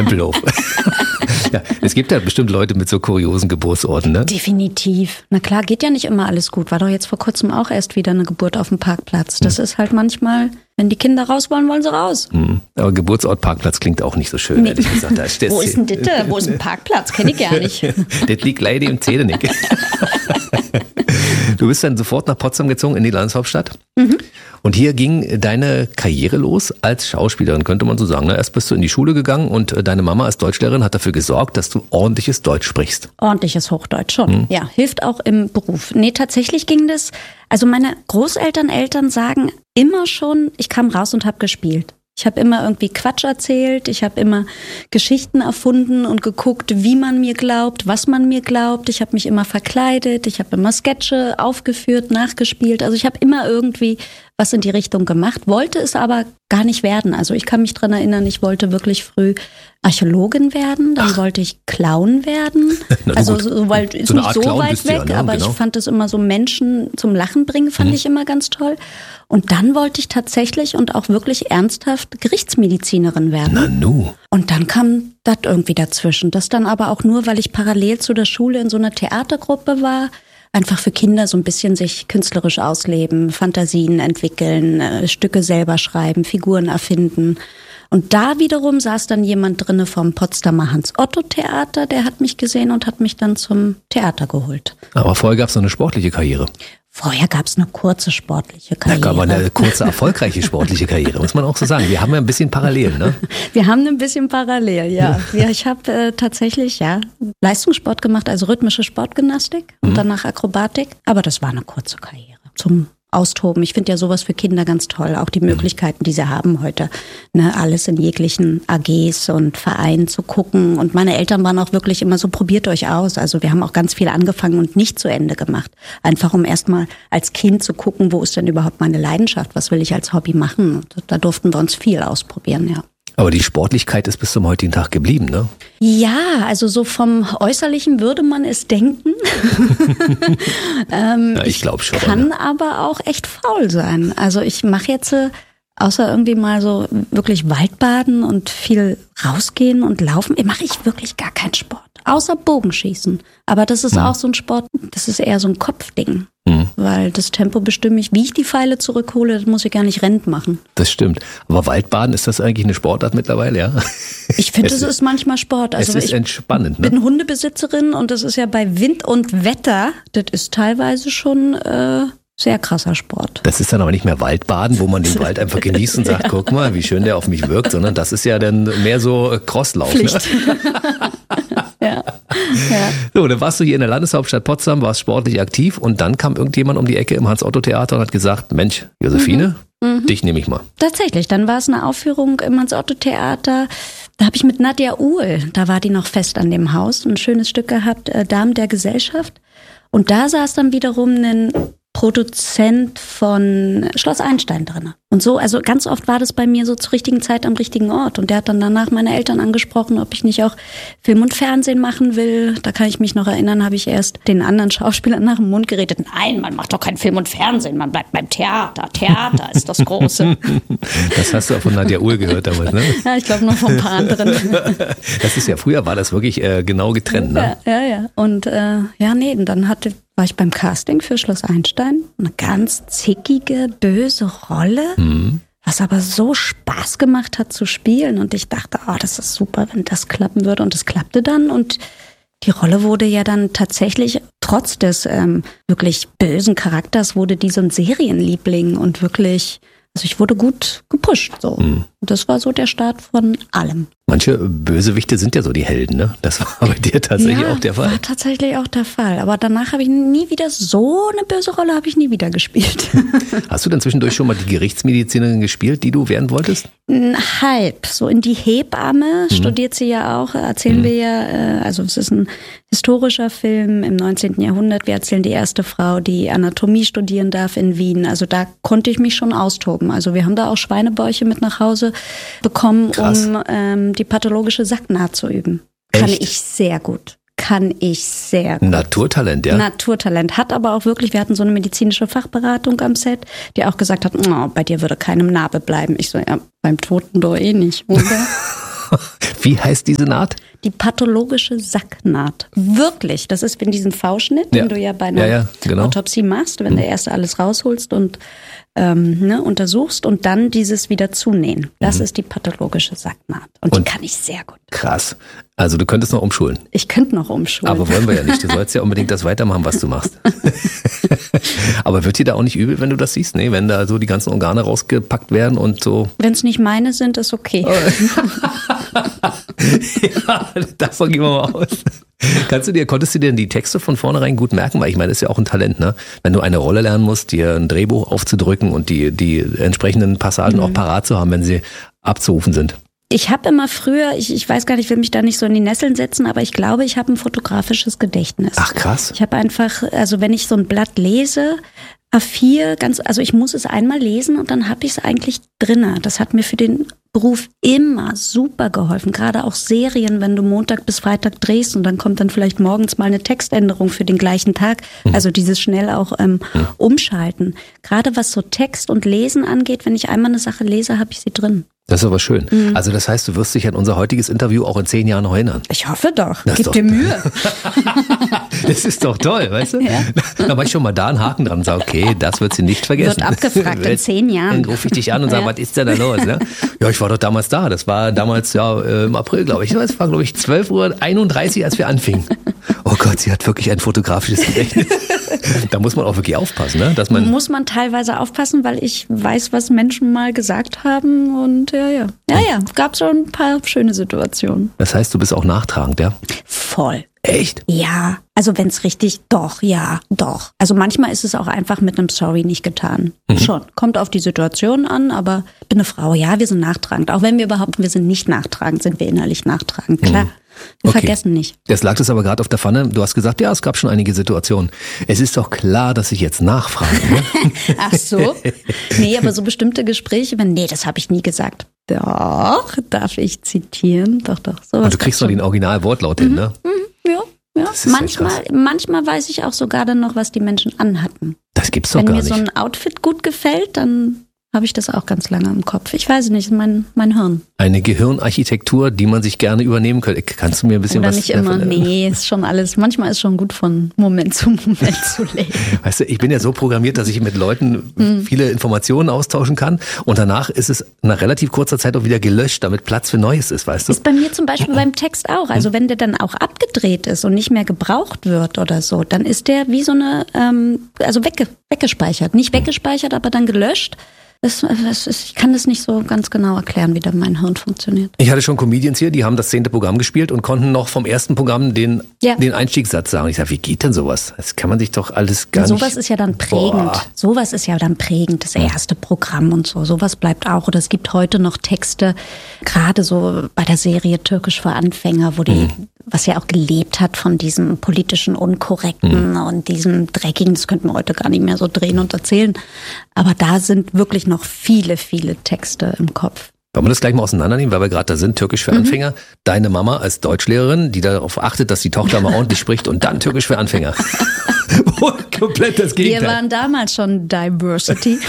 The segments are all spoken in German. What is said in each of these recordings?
Tempelhof. Ja, es gibt ja bestimmt Leute mit so kuriosen Geburtsorten, ne? Definitiv. Na klar, geht ja nicht immer alles gut. War doch jetzt vor kurzem auch erst wieder eine Geburt auf dem Parkplatz. Das ist halt manchmal, wenn die Kinder raus wollen, wollen sie raus. Aber Geburtsort Parkplatz klingt auch nicht so schön, ehrlich gesagt. Wo ist denn das? Wo ist ein Parkplatz? Kenn ich gar nicht. Das liegt leider im Zähnenig. Du bist dann sofort nach Potsdam gezogen, in die Landeshauptstadt. Und hier ging deine Karriere los als Schauspielerin, könnte man so sagen. Ne? Erst bist du in die Schule gegangen und deine Mama als Deutschlehrerin hat dafür gesorgt, dass du ordentliches Deutsch sprichst. Ordentliches Hochdeutsch schon, ja. Hilft auch im Beruf. Nee, tatsächlich ging das, also meine Eltern sagen immer schon, ich kam raus und habe gespielt. Ich habe immer irgendwie Quatsch erzählt, ich habe immer Geschichten erfunden und geguckt, wie man mir glaubt, was man mir glaubt. Ich habe mich immer verkleidet, ich habe immer Sketche aufgeführt, nachgespielt. Also ich habe immer irgendwie was in die Richtung gemacht, wollte es aber gar nicht werden. Also ich kann mich dran erinnern, ich wollte wirklich früh Archäologin werden, dann wollte ich Clown werden. Also so, weil ist so nicht so weit weg, ja, ne? Aber genau. Ich fand es immer so Menschen zum Lachen bringen, fand ich immer ganz toll. Und dann wollte ich tatsächlich und auch wirklich ernsthaft Gerichtsmedizinerin werden. Nanu. Und dann kam das irgendwie dazwischen. Das dann aber auch nur, weil ich parallel zu der Schule in so einer Theatergruppe war. Einfach für Kinder so ein bisschen sich künstlerisch ausleben, Fantasien entwickeln, Stücke selber schreiben, Figuren erfinden. Und da wiederum saß dann jemand drinne vom Potsdamer Hans-Otto-Theater, der hat mich gesehen und hat mich dann zum Theater geholt. Aber vorher gab es noch eine sportliche Karriere. Vorher gab es eine kurze sportliche Karriere. Ja, aber eine kurze, erfolgreiche sportliche Karriere, muss man auch so sagen. Wir haben ja ein bisschen parallel, ne? Wir haben ein bisschen parallel, ja. Ich habe tatsächlich, Leistungssport gemacht, also rhythmische Sportgymnastik und danach Akrobatik. Aber das war eine kurze Karriere zum Austoben. Ich finde ja sowas für Kinder ganz toll. Auch die Möglichkeiten, die sie haben heute, ne, alles in jeglichen AGs und Vereinen zu gucken. Und meine Eltern waren auch wirklich immer so, probiert euch aus. Also wir haben auch ganz viel angefangen und nicht zu Ende gemacht. Einfach um erstmal als Kind zu gucken, wo ist denn überhaupt meine Leidenschaft? Was will ich als Hobby machen? Und da durften wir uns viel ausprobieren, ja. Aber die Sportlichkeit ist bis zum heutigen Tag geblieben, ne? Ja, also so vom Äußerlichen würde man es denken. Ja, ich glaube schon. Kann aber auch echt faul sein. Also ich mache jetzt, außer irgendwie mal so wirklich Waldbaden und viel rausgehen und laufen, mache ich wirklich gar keinen Sport. Außer Bogenschießen. Aber das ist auch so ein Sport, das ist eher so ein Kopfding. Weil das Tempo bestimme ich. Wie ich die Pfeile zurückhole, das muss ich gar nicht Rent machen. Das stimmt. Aber Waldbaden, ist das eigentlich eine Sportart mittlerweile, ja? Ich finde, es ist manchmal Sport. Also es ist entspannend, ne? Ich bin Hundebesitzerin und das ist ja bei Wind und Wetter, das ist teilweise schon sehr krasser Sport. Das ist dann aber nicht mehr Waldbaden, wo man den Wald einfach genießt und sagt, guck mal, wie schön der auf mich wirkt, sondern das ist ja dann mehr so Crosslauf. Pflicht. Ne? Ja. So, dann warst du hier in der Landeshauptstadt Potsdam, warst sportlich aktiv und dann kam irgendjemand um die Ecke im Hans-Otto-Theater und hat gesagt, Mensch, Josephine, dich nehme ich mal. Tatsächlich, dann war es eine Aufführung im Hans-Otto-Theater. Da habe ich mit Nadja Uhl, da war die noch fest an dem Haus, ein schönes Stück gehabt, Damen der Gesellschaft. Und da saß dann wiederum ein Produzent von Schloss Einstein drin. Und so, also ganz oft war das bei mir so zur richtigen Zeit am richtigen Ort. Und der hat dann danach meine Eltern angesprochen, ob ich nicht auch Film und Fernsehen machen will. Da kann ich mich noch erinnern, habe ich erst den anderen Schauspielern nach dem Mund geredet. Nein, man macht doch kein Film und Fernsehen, man bleibt beim Theater. Theater ist das Große. Das hast du auch von Nadja Uhl gehört damals, ne? Ja, ich glaube noch von ein paar anderen. Das ist ja, früher war das wirklich genau getrennt, ne? Ja. Und dann war ich beim Casting für Schloss Einstein. Eine ganz zickige, böse Rolle, was aber so Spaß gemacht hat zu spielen. Und ich dachte, das ist super, wenn das klappen würde. Und es klappte dann. Und die Rolle wurde ja dann tatsächlich, trotz des wirklich bösen Charakters, wurde die so ein Serienliebling. Und wirklich, also ich wurde gut gepusht. So. Und das war so der Start von allem. Manche Bösewichte sind ja so die Helden, ne? Das war bei dir tatsächlich auch der Fall. War tatsächlich auch der Fall. Aber danach habe ich nie wieder so eine böse Rolle habe ich nie wieder gespielt. Hast du denn zwischendurch schon mal die Gerichtsmedizinerin gespielt, die du werden wolltest? Halb. So in die Hebamme studiert sie ja auch, erzählen wir ja, also es ist ein historischer Film im 19. Jahrhundert. Wir erzählen die erste Frau, die Anatomie studieren darf in Wien. Also da konnte ich mich schon austoben. Also wir haben da auch Schweinebäuche mit nach Hause bekommen, krass, um die pathologische Sacknaht zu üben. Echt? Kann ich sehr gut. Naturtalent, ja. Naturtalent. Hat aber auch wirklich, wir hatten so eine medizinische Fachberatung am Set, die auch gesagt hat, bei dir würde keine Narbe bleiben. Ich so, ja, beim Toten doch eh nicht, oder? Wie heißt diese Naht? Die pathologische Sacknaht. Wirklich, das ist in diesem V-Schnitt, den du ja bei einer Autopsie machst, wenn du erst alles rausholst und untersuchst und dann dieses wieder zunähen. Das ist die pathologische Sacknaht. Und die kann ich sehr gut. Krass. Also du könntest noch umschulen. Ich könnte noch umschulen. Aber wollen wir ja nicht. Du sollst ja unbedingt das weitermachen, was du machst. Aber wird dir da auch nicht übel, wenn du das siehst? Nee, wenn da so die ganzen Organe rausgepackt werden und so. Wenn es nicht meine sind, ist okay. Ja, davon gehen wir mal aus. Konntest du dir die Texte von vornherein gut merken? Weil ich meine, das ist ja auch ein Talent, ne? Wenn du eine Rolle lernen musst, dir ein Drehbuch aufzudrücken und die entsprechenden Passagen auch parat zu haben, wenn sie abzurufen sind. Ich habe immer früher, ich weiß gar nicht, ich will mich da nicht so in die Nesseln setzen, aber ich glaube, ich habe ein fotografisches Gedächtnis. Ach krass. Ich habe einfach, also wenn ich so ein Blatt lese, A4, also ich muss es einmal lesen und dann habe ich es eigentlich drinne. Das hat mir für den Beruf immer super geholfen. Gerade auch Serien, wenn du Montag bis Freitag drehst und dann kommt dann vielleicht morgens mal eine Textänderung für den gleichen Tag. Also dieses schnell auch umschalten. Gerade was so Text und Lesen angeht, wenn ich einmal eine Sache lese, habe ich sie drin. Das ist aber schön. Also das heißt, du wirst dich an unser heutiges Interview auch in 10 Jahren noch erinnern. Ich hoffe doch. Gib dir Mühe. Das ist doch toll, weißt du? Ja. Da mache ich schon mal da einen Haken dran und sage, okay, das wird sie nicht vergessen. Wird abgefragt in 10 Jahren. Dann rufe ich dich an und sage, was ist denn da los? Ne? Ja, ich war doch damals da. Das war damals im April, glaube ich. Es war, glaube ich, 12:31 Uhr, als wir anfingen. Oh Gott, sie hat wirklich ein fotografisches Gedächtnis. Da muss man auch wirklich aufpassen, ne? Muss man teilweise aufpassen, weil ich weiß, was Menschen mal gesagt haben und ja, gab schon ein paar schöne Situationen. Das heißt, du bist auch nachtragend, ja? Voll. Echt? Ja, also wenn es richtig, doch. Also manchmal ist es auch einfach mit einem Sorry nicht getan. Schon. Kommt auf die Situation an, aber ich bin eine Frau, ja, wir sind nachtragend. Auch wenn wir behaupten, wir sind nicht nachtragend, sind wir innerlich nachtragend, klar. Wir vergessen nicht. Jetzt lag das aber gerade auf der Pfanne. Du hast gesagt, ja, es gab schon einige Situationen. Es ist doch klar, dass ich jetzt nachfrage. Ne? Ach so? Nee, aber so bestimmte Gespräche, das habe ich nie gesagt. Doch, darf ich zitieren? Doch. Sowas. Und du kriegst noch den Originalwortlaut hin, ne? Ja. Manchmal weiß ich auch sogar dann noch, was die Menschen anhatten. Das gibt's doch gar nicht. Wenn mir so ein Outfit gut gefällt, dann habe ich das auch ganz lange im Kopf. Ich weiß nicht, mein Hirn. Eine Gehirnarchitektur, die man sich gerne übernehmen könnte. Kannst du mir ein bisschen Oder was... nicht immer, nee, ist schon alles. Manchmal ist schon gut von Moment zu Moment zu leben. Weißt du, ich bin ja so programmiert, dass ich mit Leuten viele Informationen austauschen kann und danach ist es nach relativ kurzer Zeit auch wieder gelöscht, damit Platz für Neues ist, weißt du? Ist bei mir zum Beispiel beim Text auch. Also wenn der dann auch abgedreht ist und nicht mehr gebraucht wird oder so, dann ist der wie so eine, weggespeichert. Nicht weggespeichert, aber dann gelöscht. Ich kann das nicht so ganz genau erklären, wie da mein Hirn funktioniert. Ich hatte schon Comedians hier, die haben das 10. Programm gespielt und konnten noch vom ersten Programm den Einstiegssatz sagen. Ich sage, wie geht denn sowas? Das kann man sich doch alles gar nicht... Sowas ist ja dann prägend. Sowas ist ja dann prägend, das erste Programm und so. Sowas bleibt auch. Oder es gibt heute noch Texte, gerade so bei der Serie Türkisch für Anfänger, wo was ja auch gelebt hat von diesem politischen Unkorrekten und diesem Dreckigen. Das könnten wir heute gar nicht mehr so drehen und erzählen. Aber da sind wirklich noch viele, viele Texte im Kopf. Wollen wir das gleich mal auseinandernehmen, weil wir gerade da sind, Türkisch für Anfänger. Deine Mama als Deutschlehrerin, die darauf achtet, dass die Tochter mal ordentlich spricht und dann Türkisch für Anfänger. Komplett das Gegenteil. Wir waren damals schon Diversity.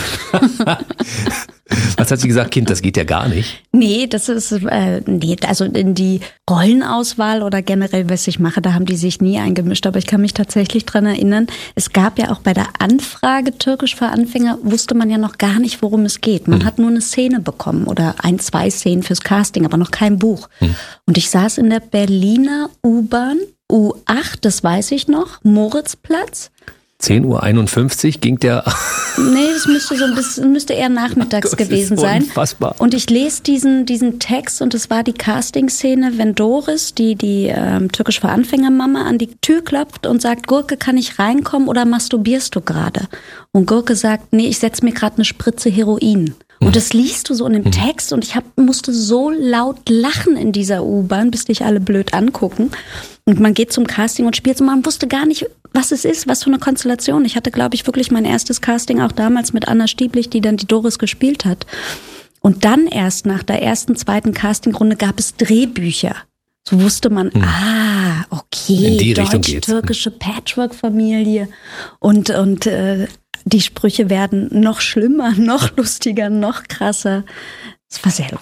Was hat sie gesagt? Kind, das geht ja gar nicht. Nee, das ist, also in die Rollenauswahl oder generell, was ich mache, da haben die sich nie eingemischt. Aber ich kann mich tatsächlich dran erinnern, es gab ja auch bei der Anfrage Türkisch für Anfänger, wusste man ja noch gar nicht, worum es geht. Man hat nur eine Szene bekommen oder 1, 2 Szenen fürs Casting, aber noch kein Buch. Und ich saß in der Berliner U-Bahn, U8, das weiß ich noch, Moritzplatz. 10:51 Uhr ging der... Nee, das müsste eher nachmittags gewesen sein. Unfassbar. Und ich lese diesen Text und es war die Casting-Szene, wenn Doris, die Türkisch für Anfänger-Mama, an die Tür klopft und sagt, Gurke, kann ich reinkommen oder masturbierst du gerade? Und Gurke sagt, nee, ich setze mir gerade eine Spritze Heroin. Und das liest du so in dem Text und ich musste so laut lachen in dieser U-Bahn, bis dich alle blöd angucken. Und man geht zum Casting und spielt und man wusste gar nicht, was es ist, was für eine Konstellation. Ich hatte, glaube ich, wirklich mein erstes Casting auch damals mit Anna Stieblich, die dann die Doris gespielt hat. Und dann erst nach der ersten, zweiten Castingrunde gab es Drehbücher. So wusste man, okay, deutsch-türkische Patchwork-Familie und die Sprüche werden noch schlimmer, noch lustiger, noch krasser. Es war sehr lustig.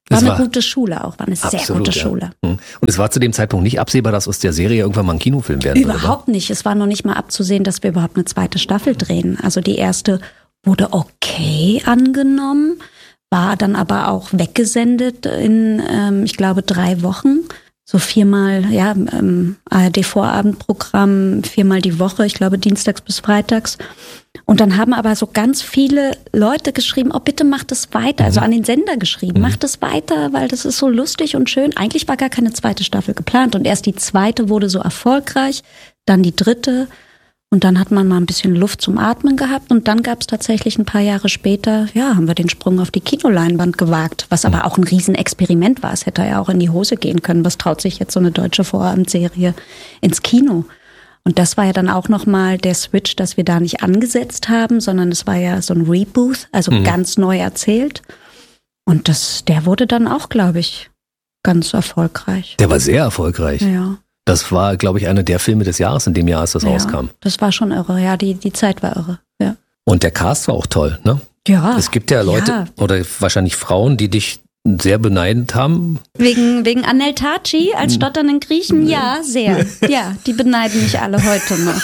War eine gute Schule auch, war eine sehr gute Schule. Und es war zu dem Zeitpunkt nicht absehbar, dass aus der Serie irgendwann mal ein Kinofilm werden würde? Überhaupt nicht. Es war noch nicht mal abzusehen, dass wir überhaupt eine zweite Staffel drehen. Also die erste wurde okay angenommen, war dann aber auch weggesendet in, ich glaube, 3 Wochen. So 4-mal, ARD-Vorabendprogramm, 4-mal die Woche, ich glaube dienstags bis freitags. Und dann haben aber so ganz viele Leute geschrieben, oh bitte macht es weiter, also an den Sender geschrieben, macht es weiter, weil das ist so lustig und schön. Eigentlich war gar keine zweite Staffel geplant und erst die zweite wurde so erfolgreich, dann die dritte. Und dann hat man mal ein bisschen Luft zum Atmen gehabt und dann gab es tatsächlich ein paar Jahre später, haben wir den Sprung auf die Kinoleinwand gewagt, was aber auch ein Riesenexperiment war. Es hätte ja auch in die Hose gehen können. Was traut sich jetzt so eine deutsche Vorabendserie ins Kino? Und das war ja dann auch nochmal der Switch, dass wir da nicht angesetzt haben, sondern es war ja so ein Reboot, also ganz neu erzählt. Und der wurde dann auch, glaube ich, ganz erfolgreich. Der war sehr erfolgreich. Ja. Das war, glaube ich, einer der Filme des Jahres in dem Jahr, als das rauskam. Das war schon irre, ja, die Zeit war irre, ja. Und der Cast war auch toll, ne? Ja. Es gibt ja Leute oder wahrscheinlich Frauen, die dich sehr beneidet haben. Wegen Anel Taci als stotternden Griechen? Ja, sehr. Ja, die beneiden mich alle heute noch.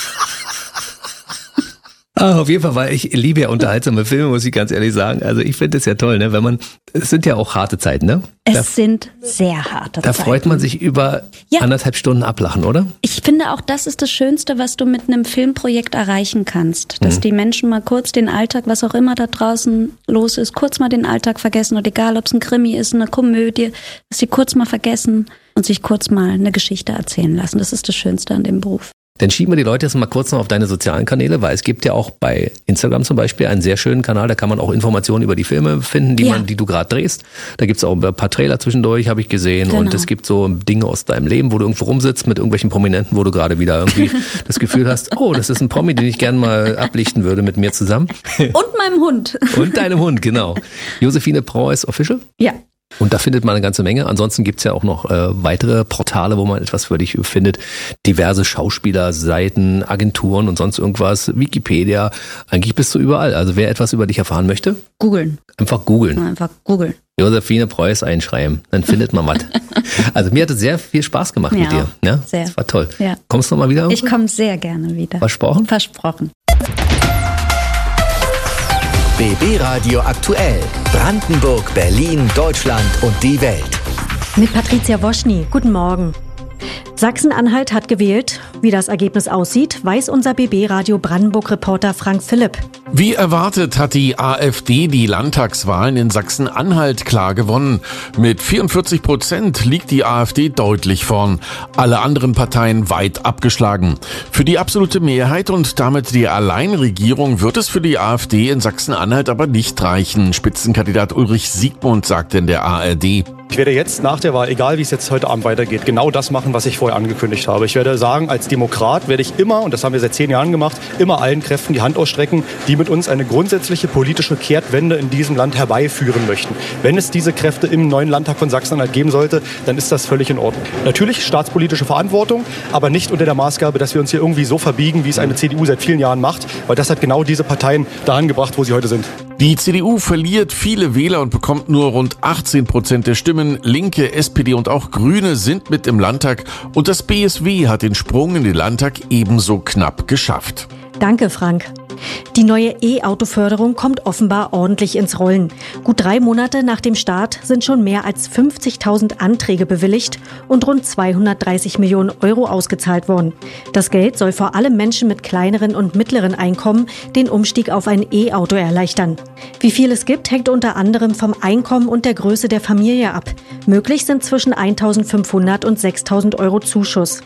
Auf jeden Fall, weil ich liebe ja unterhaltsame Filme, muss ich ganz ehrlich sagen. Also ich finde es ja toll, ne? Es sind ja auch harte Zeiten, ne? Es sind sehr harte Zeiten. Da freut man sich über 1,5 Stunden ablachen, oder? Ich finde auch, das ist das Schönste, was du mit einem Filmprojekt erreichen kannst. Dass die Menschen mal kurz den Alltag, was auch immer da draußen los ist, kurz mal den Alltag vergessen. Und egal, ob es ein Krimi ist, eine Komödie, dass sie kurz mal vergessen und sich kurz mal eine Geschichte erzählen lassen. Das ist das Schönste an dem Beruf. Dann schieben wir die Leute jetzt mal kurz noch auf deine sozialen Kanäle, weil es gibt ja auch bei Instagram zum Beispiel einen sehr schönen Kanal, da kann man auch Informationen über die Filme finden, die du gerade drehst. Da gibt's auch ein paar Trailer zwischendurch, habe ich gesehen. Genau. Und es gibt so Dinge aus deinem Leben, wo du irgendwo rumsitzt mit irgendwelchen Prominenten, wo du gerade wieder irgendwie das Gefühl hast, oh, das ist ein Promi, den ich gerne mal ablichten würde mit mir zusammen. Und meinem Hund. Und deinem Hund, genau. Josephine Preuß Official? Ja. Und da findet man eine ganze Menge. Ansonsten gibt's ja auch noch weitere Portale, wo man etwas für dich findet. Diverse Schauspielerseiten, Agenturen und sonst irgendwas. Wikipedia. Eigentlich bist du überall. Also wer etwas über dich erfahren möchte? Googeln. Einfach googeln. Einfach googeln. Josephine Preuß einschreiben. Dann findet man was. Also mir hat es sehr viel Spaß gemacht mit dir. Ja, sehr. Das war toll. Ja. Kommst du noch mal wieder? Ich komme sehr gerne wieder. Versprochen? Versprochen. BB Radio aktuell. Brandenburg, Berlin, Deutschland und die Welt. Mit Patricia Woschny. Guten Morgen. Sachsen-Anhalt hat gewählt. Wie das Ergebnis aussieht, weiß unser BB-Radio Brandenburg-Reporter Frank Philipp. Wie erwartet hat die AfD die Landtagswahlen in Sachsen-Anhalt klar gewonnen. Mit 44% liegt die AfD deutlich vorn. Alle anderen Parteien weit abgeschlagen. Für die absolute Mehrheit und damit die Alleinregierung wird es für die AfD in Sachsen-Anhalt aber nicht reichen. Spitzenkandidat Ulrich Siegmund sagte in der ARD. Ich werde jetzt nach der Wahl, egal wie es jetzt heute Abend weitergeht, genau das machen, was ich vorher angekündigt habe. Ich werde sagen, als Demokrat werde ich immer, und das haben wir seit 10 Jahren gemacht, immer allen Kräften die Hand ausstrecken, die mit uns eine grundsätzliche politische Kehrtwende in diesem Land herbeiführen möchten. Wenn es diese Kräfte im neuen Landtag von Sachsen-Anhalt geben sollte, dann ist das völlig in Ordnung. Natürlich staatspolitische Verantwortung, aber nicht unter der Maßgabe, dass wir uns hier irgendwie so verbiegen, wie es eine CDU seit vielen Jahren macht, weil das hat genau diese Parteien dahin gebracht, wo sie heute sind. Die CDU verliert viele Wähler und bekommt nur rund 18% der Stimmen. Linke, SPD und auch Grüne sind mit im Landtag und das BSW hat den Sprung in den Landtag ebenso knapp geschafft. Danke, Frank. Die neue E-Auto-Förderung kommt offenbar ordentlich ins Rollen. Gut 3 Monate nach dem Start sind schon mehr als 50.000 Anträge bewilligt und rund 230 Millionen Euro ausgezahlt worden. Das Geld soll vor allem Menschen mit kleineren und mittleren Einkommen den Umstieg auf ein E-Auto erleichtern. Wie viel es gibt, hängt unter anderem vom Einkommen und der Größe der Familie ab. Möglich sind zwischen 1.500 und 6.000 Euro Zuschuss.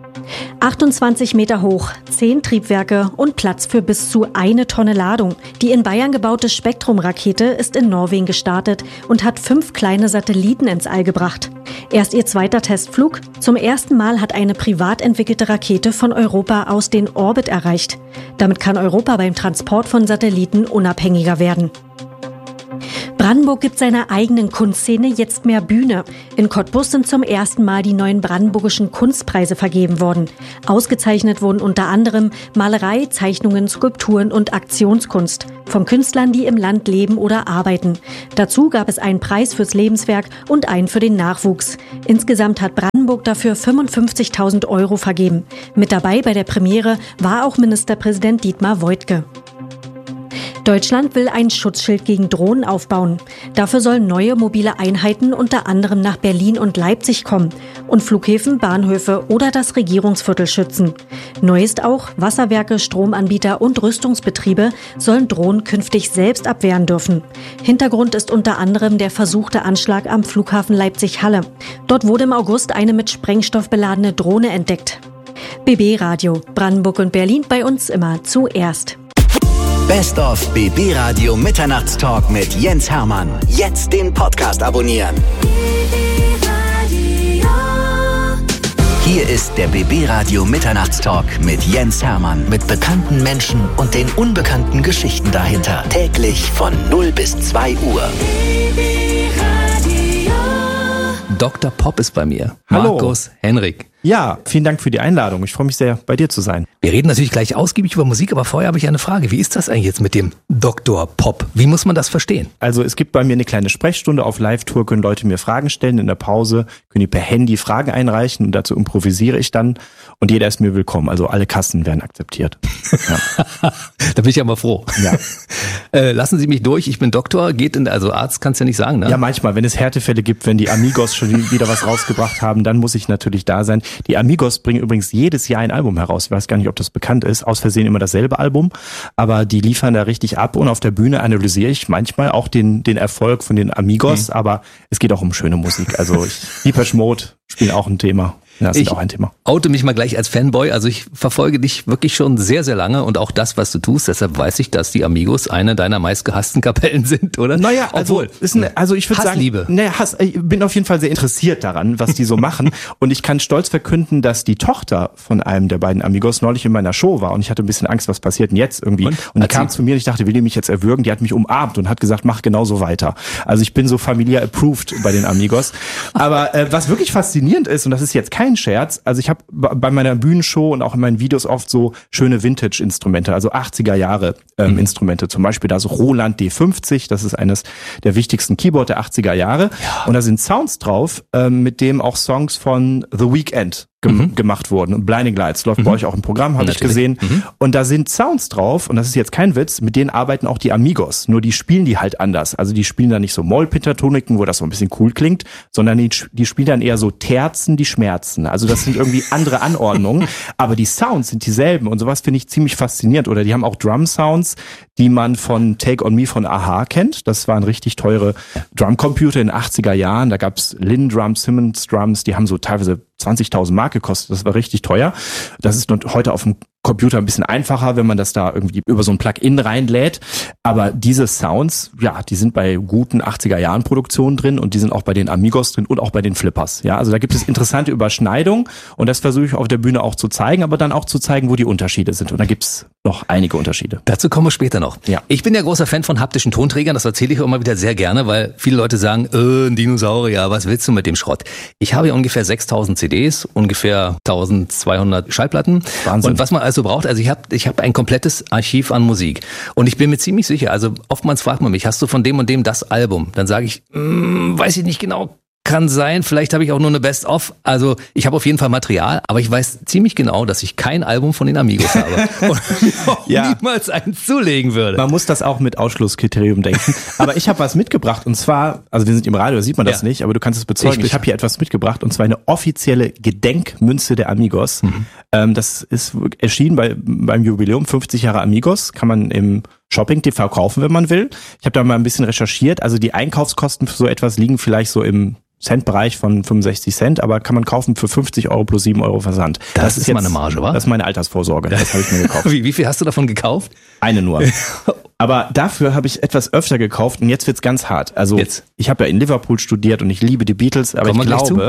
28 Meter hoch, 10 Triebwerke und Platz für bis zu 1 Tonne Ladung. Die in Bayern gebaute Spektrum-Rakete ist in Norwegen gestartet und hat 5 kleine Satelliten ins All gebracht. Erst ihr zweiter Testflug. Zum ersten Mal hat eine privat entwickelte Rakete von Europa aus den Orbit erreicht. Damit kann Europa beim Transport von Satelliten unabhängiger werden. Brandenburg gibt seiner eigenen Kunstszene jetzt mehr Bühne. In Cottbus sind zum ersten Mal die neuen brandenburgischen Kunstpreise vergeben worden. Ausgezeichnet wurden unter anderem Malerei, Zeichnungen, Skulpturen und Aktionskunst von Künstlern, die im Land leben oder arbeiten. Dazu gab es einen Preis fürs Lebenswerk und einen für den Nachwuchs. Insgesamt hat Brandenburg dafür 55.000 € vergeben. Mit dabei bei der Premiere war auch Ministerpräsident Dietmar Woidke. Deutschland will ein Schutzschild gegen Drohnen aufbauen. Dafür sollen neue mobile Einheiten unter anderem nach Berlin und Leipzig kommen und Flughäfen, Bahnhöfe oder das Regierungsviertel schützen. Neu ist auch, Wasserwerke, Stromanbieter und Rüstungsbetriebe sollen Drohnen künftig selbst abwehren dürfen. Hintergrund ist unter anderem der versuchte Anschlag am Flughafen Leipzig-Halle. Dort wurde im August eine mit Sprengstoff beladene Drohne entdeckt. BB Radio, Brandenburg und Berlin, bei uns immer zuerst. Best of BB Radio Mitternachtstalk mit Jens Hermann. Jetzt den Podcast abonnieren. Hier ist der BB Radio Mitternachtstalk mit Jens Hermann. Mit bekannten Menschen und den unbekannten Geschichten dahinter. Täglich von 0 bis 2 Uhr. Dr. Pop ist bei mir. Hallo. Markus Henrik. Ja, vielen Dank für die Einladung. Ich freue mich sehr, bei dir zu sein. Wir reden natürlich gleich ausgiebig über Musik, aber vorher habe ich eine Frage. Wie ist das eigentlich jetzt mit dem Dr. Pop? Wie muss man das verstehen? Also es gibt bei mir eine kleine Sprechstunde auf Live-Tour, können Leute mir Fragen stellen in der Pause, können die per Handy Fragen einreichen und dazu improvisiere ich dann und jeder ist mir willkommen. Also alle Kassen werden akzeptiert. Ja. Da bin ich aber froh. Ja. Lassen Sie mich durch, ich bin Doktor, also Arzt kannst du ja nicht sagen, ne? Ja, manchmal, wenn es Härtefälle gibt, wenn die Amigos schon wieder was rausgebracht haben, dann muss ich natürlich da sein. Die Amigos bringen übrigens jedes Jahr ein Album heraus. Ich weiß gar nicht, ob das bekannt ist. Aus Versehen immer dasselbe Album. Aber die liefern da richtig ab. Und auf der Bühne analysiere ich manchmal auch den Erfolg von den Amigos. Aber es geht auch um schöne Musik. Also Depeche Mode spielen auch ein Thema. Ja, das ist auch ein Thema. Oute mich mal gleich als Fanboy. Also ich verfolge dich wirklich schon sehr, sehr lange und auch das, was du tust. Deshalb weiß ich, dass die Amigos eine deiner meistgehassten Kapellen sind, oder? Naja, also ich würde sagen, Hassliebe. Ich bin auf jeden Fall sehr interessiert daran, was die so machen. Und ich kann stolz verkünden, dass die Tochter von einem der beiden Amigos neulich in meiner Show war. Und ich hatte ein bisschen Angst, was passiert denn jetzt irgendwie. Und die kam zu mir und ich dachte, will die mich jetzt erwürgen? Die hat mich umarmt und hat gesagt, mach genauso weiter. Also ich bin so familiär approved bei den Amigos. Aber was wirklich faszinierend ist, und das ist jetzt kein Scherz, also ich habe bei meiner Bühnenshow und auch in meinen Videos oft so schöne Vintage-Instrumente, also 80er Jahre Instrumente, zum Beispiel da so Roland D50, das ist eines der wichtigsten Keyboard der 80er Jahre. Ja. Und da sind Sounds drauf, mit dem auch Songs von The Weeknd gemacht wurden. Und Blinding Lights läuft bei euch auch im Programm, habe ich gesehen. Und da sind Sounds drauf, und das ist jetzt kein Witz, mit denen arbeiten auch die Amigos. Nur die spielen die halt anders. Also die spielen da nicht so Mollpentatoniken, wo das so ein bisschen cool klingt, sondern die spielen dann eher so Terzen, die schmerzen. Also das sind irgendwie andere Anordnungen, aber die Sounds sind dieselben und sowas finde ich ziemlich faszinierend. Oder die haben auch Drum-Sounds, die man von Take On Me von a-ha kennt. Das waren richtig teure Drumcomputer in den 80er Jahren. Da gab's Linn Drums, Simmons Drums, die haben so teilweise 20.000 Mark gekostet. Das war richtig teuer. Das ist heute auf dem Computer ein bisschen einfacher, wenn man das da irgendwie über so ein Plugin reinlädt. Aber diese Sounds, ja, die sind bei guten 80er-Jahren-Produktionen drin und die sind auch bei den Amigos drin und auch bei den Flippers. Ja, also da gibt es interessante Überschneidungen und das versuche ich auf der Bühne auch zu zeigen, aber dann auch zu zeigen, wo die Unterschiede sind. Und da gibt's noch einige Unterschiede. Dazu kommen wir später noch. Ja. Ich bin ja großer Fan von haptischen Tonträgern, das erzähle ich auch immer wieder sehr gerne, weil viele Leute sagen, ein Dinosaurier, was willst du mit dem Schrott? Ich habe ja ungefähr 6.000 CDs, ungefähr 1.200 Schallplatten. Wahnsinn. Und was man also braucht, also ich hab ein komplettes Archiv an Musik. Und ich bin mir ziemlich sicher, also oftmals fragt man mich, hast du von dem und dem das Album? Dann sage ich, weiß ich nicht genau. Kann sein, vielleicht habe ich auch nur eine Best-of. Also ich habe auf jeden Fall Material, aber ich weiß ziemlich genau, dass ich kein Album von den Amigos habe und mir auch niemals eins zulegen würde. Man muss das auch mit Ausschlusskriterium denken. Aber ich habe was mitgebracht und zwar, also wir sind im Radio, da sieht man das nicht, aber du kannst es bezeugen. Ich habe hier etwas mitgebracht und zwar eine offizielle Gedenkmünze der Amigos. Das ist erschienen beim Jubiläum 50 Jahre Amigos, kann man im Shopping TV kaufen, wenn man will. Ich habe da mal ein bisschen recherchiert. Also die Einkaufskosten für so etwas liegen vielleicht so im Centbereich von 65 Cent, aber kann man kaufen für 50 € plus 7 € Versand. Das ist jetzt meine Marge, wa? Das ist meine Altersvorsorge. Das habe ich mir gekauft. Wie viel hast du davon gekauft? Eine nur. Aber dafür habe ich etwas öfter gekauft und jetzt wird's ganz hart. Also ich habe ja in Liverpool studiert und ich liebe die Beatles, aber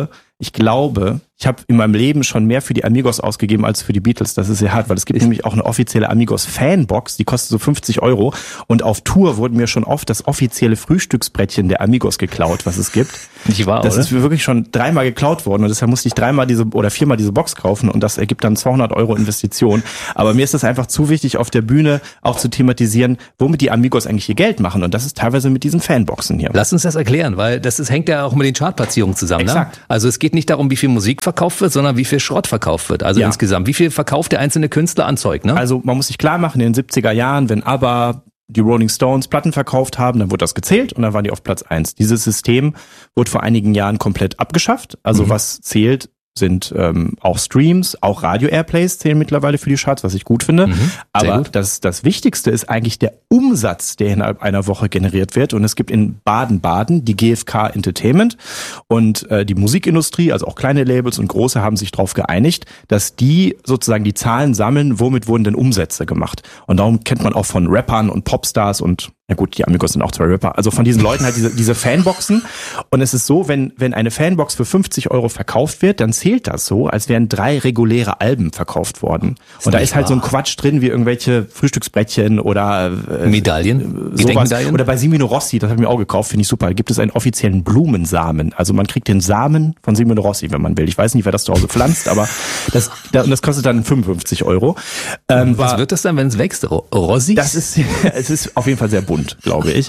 Ich glaube, ich habe in meinem Leben schon mehr für die Amigos ausgegeben als für die Beatles. Das ist sehr hart, weil es gibt nämlich auch eine offizielle Amigos-Fanbox, die kostet so 50 €. Und auf Tour wurde mir schon oft das offizielle Frühstücksbrettchen der Amigos geklaut, was es gibt. Nicht wahr, das oder? ist mir wirklich schon 3-mal geklaut worden und deshalb musste ich 3-mal oder 4-mal diese Box kaufen und das ergibt dann 200 € Investition. Aber mir ist das einfach zu wichtig, auf der Bühne auch zu thematisieren, womit die Amigos eigentlich ihr Geld machen. Und das ist teilweise mit diesen Fanboxen hier. Lass uns das erklären, weil hängt ja auch mit den Chartplatzierungen zusammen. Exakt. Ne? Also es geht nicht darum, wie viel Musik verkauft wird, sondern wie viel Schrott verkauft wird. Also insgesamt, wie viel verkauft der einzelne Künstler an Zeug. Ne? Also man muss sich klar machen, in den 70er Jahren, wenn ABBA, die Rolling Stones Platten verkauft haben, dann wurde das gezählt und dann waren die auf Platz 1. Dieses System wurde vor einigen Jahren komplett abgeschafft. Also was zählt, sind auch Streams, auch Radio-Airplays zählen mittlerweile für die Charts, was ich gut finde. Aber gut. Das Wichtigste ist eigentlich der Umsatz, der innerhalb einer Woche generiert wird. Und es gibt in Baden-Baden die GfK Entertainment und die Musikindustrie, also auch kleine Labels und große, haben sich darauf geeinigt, dass die sozusagen die Zahlen sammeln, womit wurden denn Umsätze gemacht. Und darum kennt man auch von Rappern und Popstars und ja gut, die Amigos sind auch 2 Rapper. Also von diesen Leuten halt diese Fanboxen. Und es ist so, wenn eine Fanbox für 50 € verkauft wird, dann zählt das so, als wären 3 reguläre Alben verkauft worden. Und da ist halt so ein Quatsch drin, wie irgendwelche Frühstücksbrettchen oder Medaillen, sowas. Oder bei Simino Rossi, das habe ich mir auch gekauft, finde ich super. Da gibt es einen offiziellen Blumensamen. Also man kriegt den Samen von Simino Rossi, wenn man will. Ich weiß nicht, wer das zu Hause pflanzt, aber das kostet dann 55 €. Was wird das dann, wenn es wächst? Rossi? Es ist auf jeden Fall sehr bunt, glaube ich.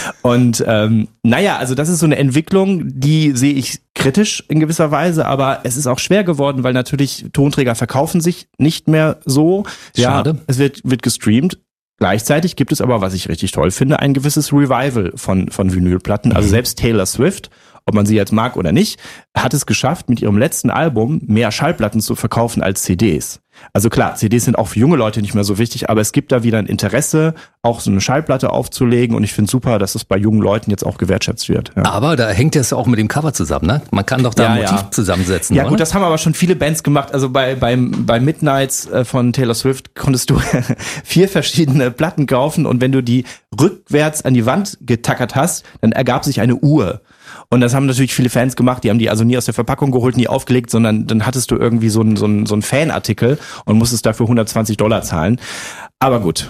Und also das ist so eine Entwicklung, die sehe ich kritisch in gewisser Weise, aber es ist auch schwer geworden, weil natürlich Tonträger verkaufen sich nicht mehr so. Schade. Ja, es wird gestreamt. Gleichzeitig gibt es aber, was ich richtig toll finde, ein gewisses Revival von Vinylplatten. Also selbst Taylor Swift, ob man sie jetzt mag oder nicht, hat es geschafft, mit ihrem letzten Album mehr Schallplatten zu verkaufen als CDs. Also klar, CDs sind auch für junge Leute nicht mehr so wichtig, aber es gibt da wieder ein Interesse, auch so eine Schallplatte aufzulegen und ich finde super, dass es bei jungen Leuten jetzt auch gewertschätzt wird. Ja. Aber da hängt es auch mit dem Cover zusammen, ne? Man kann doch da ein Motiv zusammensetzen, Ja oder? Gut, das haben aber schon viele Bands gemacht. Also bei Midnights von Taylor Swift konntest du 4 verschiedene Platten kaufen und wenn du die rückwärts an die Wand getackert hast, dann ergab sich eine Uhr. Und das haben natürlich viele Fans gemacht, die haben die also nie aus der Verpackung geholt, nie aufgelegt, sondern dann hattest du irgendwie so einen Fanartikel und musstest dafür $120 zahlen. Aber gut.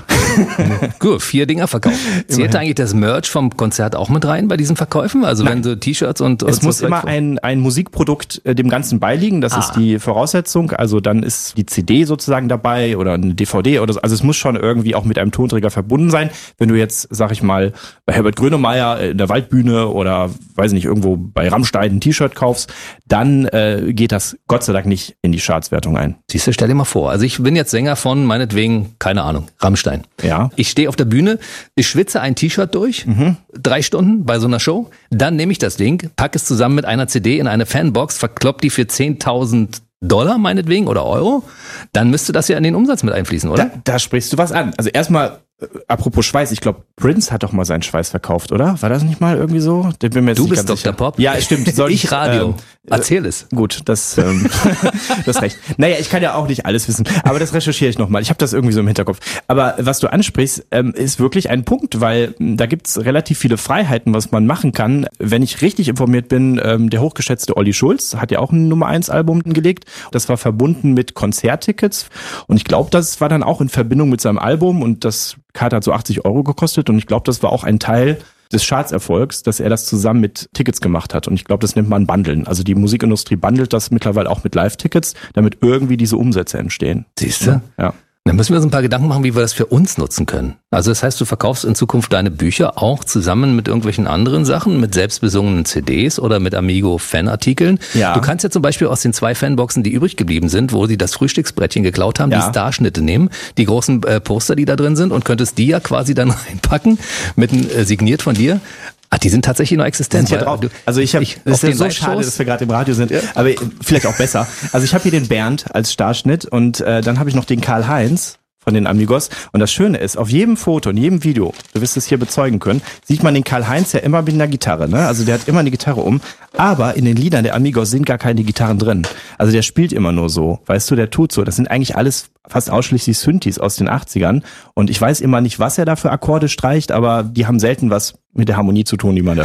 Gut, 4 Dinger verkauft. Zählt eigentlich das Merch vom Konzert auch mit rein bei diesen Verkäufen? Also wenn so T-Shirts und es muss immer ein Musikprodukt dem Ganzen beiliegen, das ist die Voraussetzung. Also dann ist die CD sozusagen dabei oder eine DVD oder so. Also es muss schon irgendwie auch mit einem Tonträger verbunden sein. Wenn du jetzt, sag ich mal, bei Herbert Grönemeyer in der Waldbühne oder weiß nicht, irgendwo bei Rammstein ein T-Shirt kaufst, dann geht das Gott sei Dank nicht in die Chartswertung ein. Siehst du, stell dir mal vor, also ich bin jetzt Sänger von, meinetwegen, keine Ahnung, Rammstein. Ja. Ich stehe auf der Bühne, ich schwitze ein T-Shirt durch, 3 Stunden bei so einer Show, dann nehme ich das Ding, packe es zusammen mit einer CD in eine Fanbox, verklopp die für $10.000 meinetwegen oder Euro, dann müsste das ja in den Umsatz mit einfließen, oder? Da sprichst du was an. Also erstmal, apropos Schweiß, ich glaube, Prince hat doch mal seinen Schweiß verkauft, oder? War das nicht mal irgendwie so? Du bist Dr. Pop? Ja, stimmt. Ich Radio. Erzähl es. Gut, das hast recht. Naja, ich kann ja auch nicht alles wissen, aber das recherchiere ich nochmal. Ich habe das irgendwie so im Hinterkopf. Aber was du ansprichst, ist wirklich ein Punkt, weil da gibt's relativ viele Freiheiten, was man machen kann. Wenn ich richtig informiert bin, der hochgeschätzte Olli Schulz hat ja auch ein Nummer-1-Album gelegt. Das war verbunden mit Konzerttickets und ich glaube, das war dann auch in Verbindung mit seinem Album und das Karte hat so 80 € gekostet und ich glaube, das war auch ein Teil des Chartserfolgs, dass er das zusammen mit Tickets gemacht hat. Und ich glaube, das nennt man Bundeln. Also die Musikindustrie bundelt das mittlerweile auch mit Live-Tickets, damit irgendwie diese Umsätze entstehen. Siehst du? Ja. Dann müssen wir uns ein paar Gedanken machen, wie wir das für uns nutzen können. Also das heißt, du verkaufst in Zukunft deine Bücher auch zusammen mit irgendwelchen anderen Sachen, mit selbstbesungenen CDs oder mit Amigo-Fanartikeln. Ja. Du kannst ja zum Beispiel aus den 2 Fanboxen, die übrig geblieben sind, wo sie das Frühstücksbrettchen geklaut haben, die Starschnitte nehmen, die großen Poster, die da drin sind und könntest die ja quasi dann reinpacken, signiert von dir. Die sind tatsächlich noch existent. Hier drauf. Also es ist ja so schade, dass wir gerade im Radio sind, aber vielleicht auch besser. Also ich habe hier den Bernd als Starschnitt und dann habe ich noch den Karl-Heinz von den Amigos. Und das Schöne ist, auf jedem Foto, in jedem Video, du wirst es hier bezeugen können, sieht man den Karl-Heinz ja immer mit einer Gitarre. Ne? Also der hat immer eine Gitarre um. Aber in den Liedern der Amigos sind gar keine Gitarren drin. Also der spielt immer nur so. Weißt du, der tut so. Das sind eigentlich alles fast ausschließlich Synthes aus den 80ern. Und ich weiß immer nicht, was er da für Akkorde streicht, aber die haben selten was mit der Harmonie zu tun, die man da hört.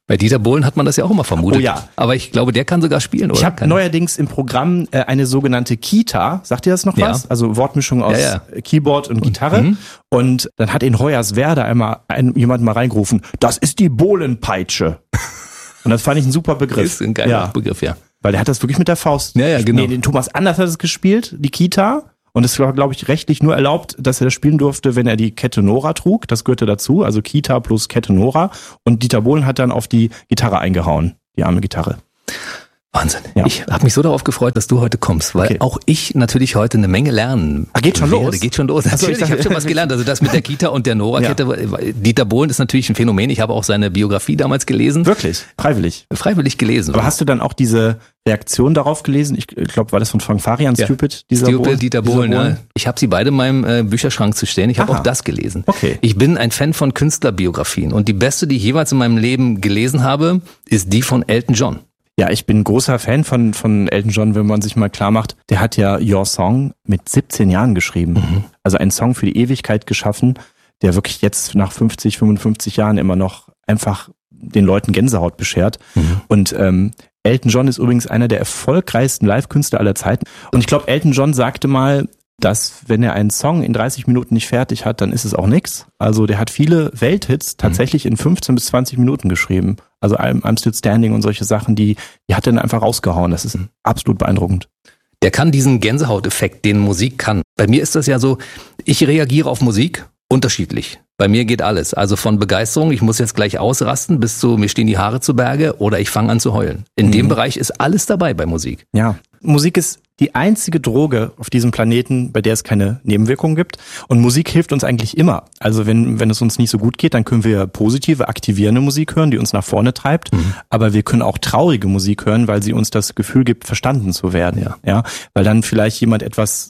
Bei Dieter Bohlen hat man das ja auch immer vermutet. Oh ja. Aber ich glaube, der kann sogar spielen, oder? Ich habe neuerdings im Programm eine sogenannte Kita. Sagt ihr das noch was? Also Wortmischung aus Keyboard und Gitarre. Und dann hat in Hoyerswerda jemand mal reingerufen, das ist die Bohlenpeitsche. Und das fand ich ein super Begriff. Ist ein geiler Begriff, ja. Weil der hat das wirklich mit der Faust. Ja, genau. Nee, den Thomas Anders hat es gespielt, die Kita. Und es war, glaube ich, rechtlich nur erlaubt, dass er das spielen durfte, wenn er die Kette Nora trug. Das gehörte dazu, also Kita plus Kette Nora. Und Dieter Bohlen hat dann auf die Gitarre eingehauen, die arme Gitarre. Wahnsinn. Ja. Ich habe mich so darauf gefreut, dass du heute kommst, weil auch ich natürlich heute eine Menge lernen. Geht schon los? Geht schon los. Natürlich, ich habe schon was gelernt. Also das mit der Kita und der Nora-Kette. Dieter Bohlen ist natürlich ein Phänomen. Ich habe auch seine Biografie damals gelesen. Wirklich? Freiwillig? Freiwillig gelesen. Aber hast du dann auch diese Reaktion darauf gelesen? Ich glaube, war das von Frank Farian, Stupid? Dieter Bohlen, ja. Ich habe sie beide in meinem Bücherschrank zu stehen. Ich habe auch das gelesen. Okay. Ich bin ein Fan von Künstlerbiografien. Und die beste, die ich jeweils in meinem Leben gelesen habe, ist die von Elton John. Ja, ich bin großer Fan von Elton John, wenn man sich mal klar macht. Der hat ja Your Song mit 17 Jahren geschrieben. Also einen Song für die Ewigkeit geschaffen, der wirklich jetzt nach 50, 55 Jahren immer noch einfach den Leuten Gänsehaut beschert. Und Elton John ist übrigens einer der erfolgreichsten Live-Künstler aller Zeiten. Und ich glaube, Elton John sagte mal, dass wenn er einen Song in 30 Minuten nicht fertig hat, dann ist es auch nix. Also der hat viele Welthits tatsächlich in 15 bis 20 Minuten geschrieben. Also I'm Still Standing und solche Sachen, die hat er dann einfach rausgehauen. Das ist absolut beeindruckend. Der kann diesen Gänsehauteffekt, den Musik kann. Bei mir ist das ja so, ich reagiere auf Musik unterschiedlich. Bei mir geht alles. Also von Begeisterung, ich muss jetzt gleich ausrasten, bis zu mir stehen die Haare zu Berge oder ich fange an zu heulen. In dem Bereich ist alles dabei bei Musik. Ja, Musik ist die einzige Droge auf diesem Planeten, bei der es keine Nebenwirkungen gibt. Und Musik hilft uns eigentlich immer. Also wenn es uns nicht so gut geht, dann können wir positive, aktivierende Musik hören, die uns nach vorne treibt. Aber wir können auch traurige Musik hören, weil sie uns das Gefühl gibt, verstanden zu werden. Ja, weil dann vielleicht jemand etwas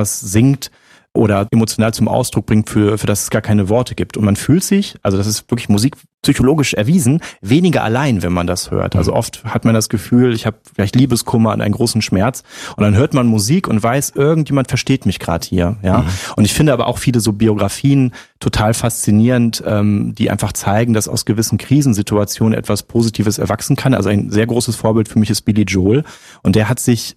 singt oder emotional zum Ausdruck bringt, für das es gar keine Worte gibt. Und man fühlt sich, also das ist wirklich musikpsychologisch erwiesen, weniger allein, wenn man das hört. Also oft hat man das Gefühl, ich habe vielleicht Liebeskummer und einen großen Schmerz und dann hört man Musik und weiß, irgendjemand versteht mich gerade hier. Ja. Und ich finde aber auch viele so Biografien total faszinierend, die einfach zeigen, dass aus gewissen Krisensituationen etwas Positives erwachsen kann. Also ein sehr großes Vorbild für mich ist Billy Joel und der hat sich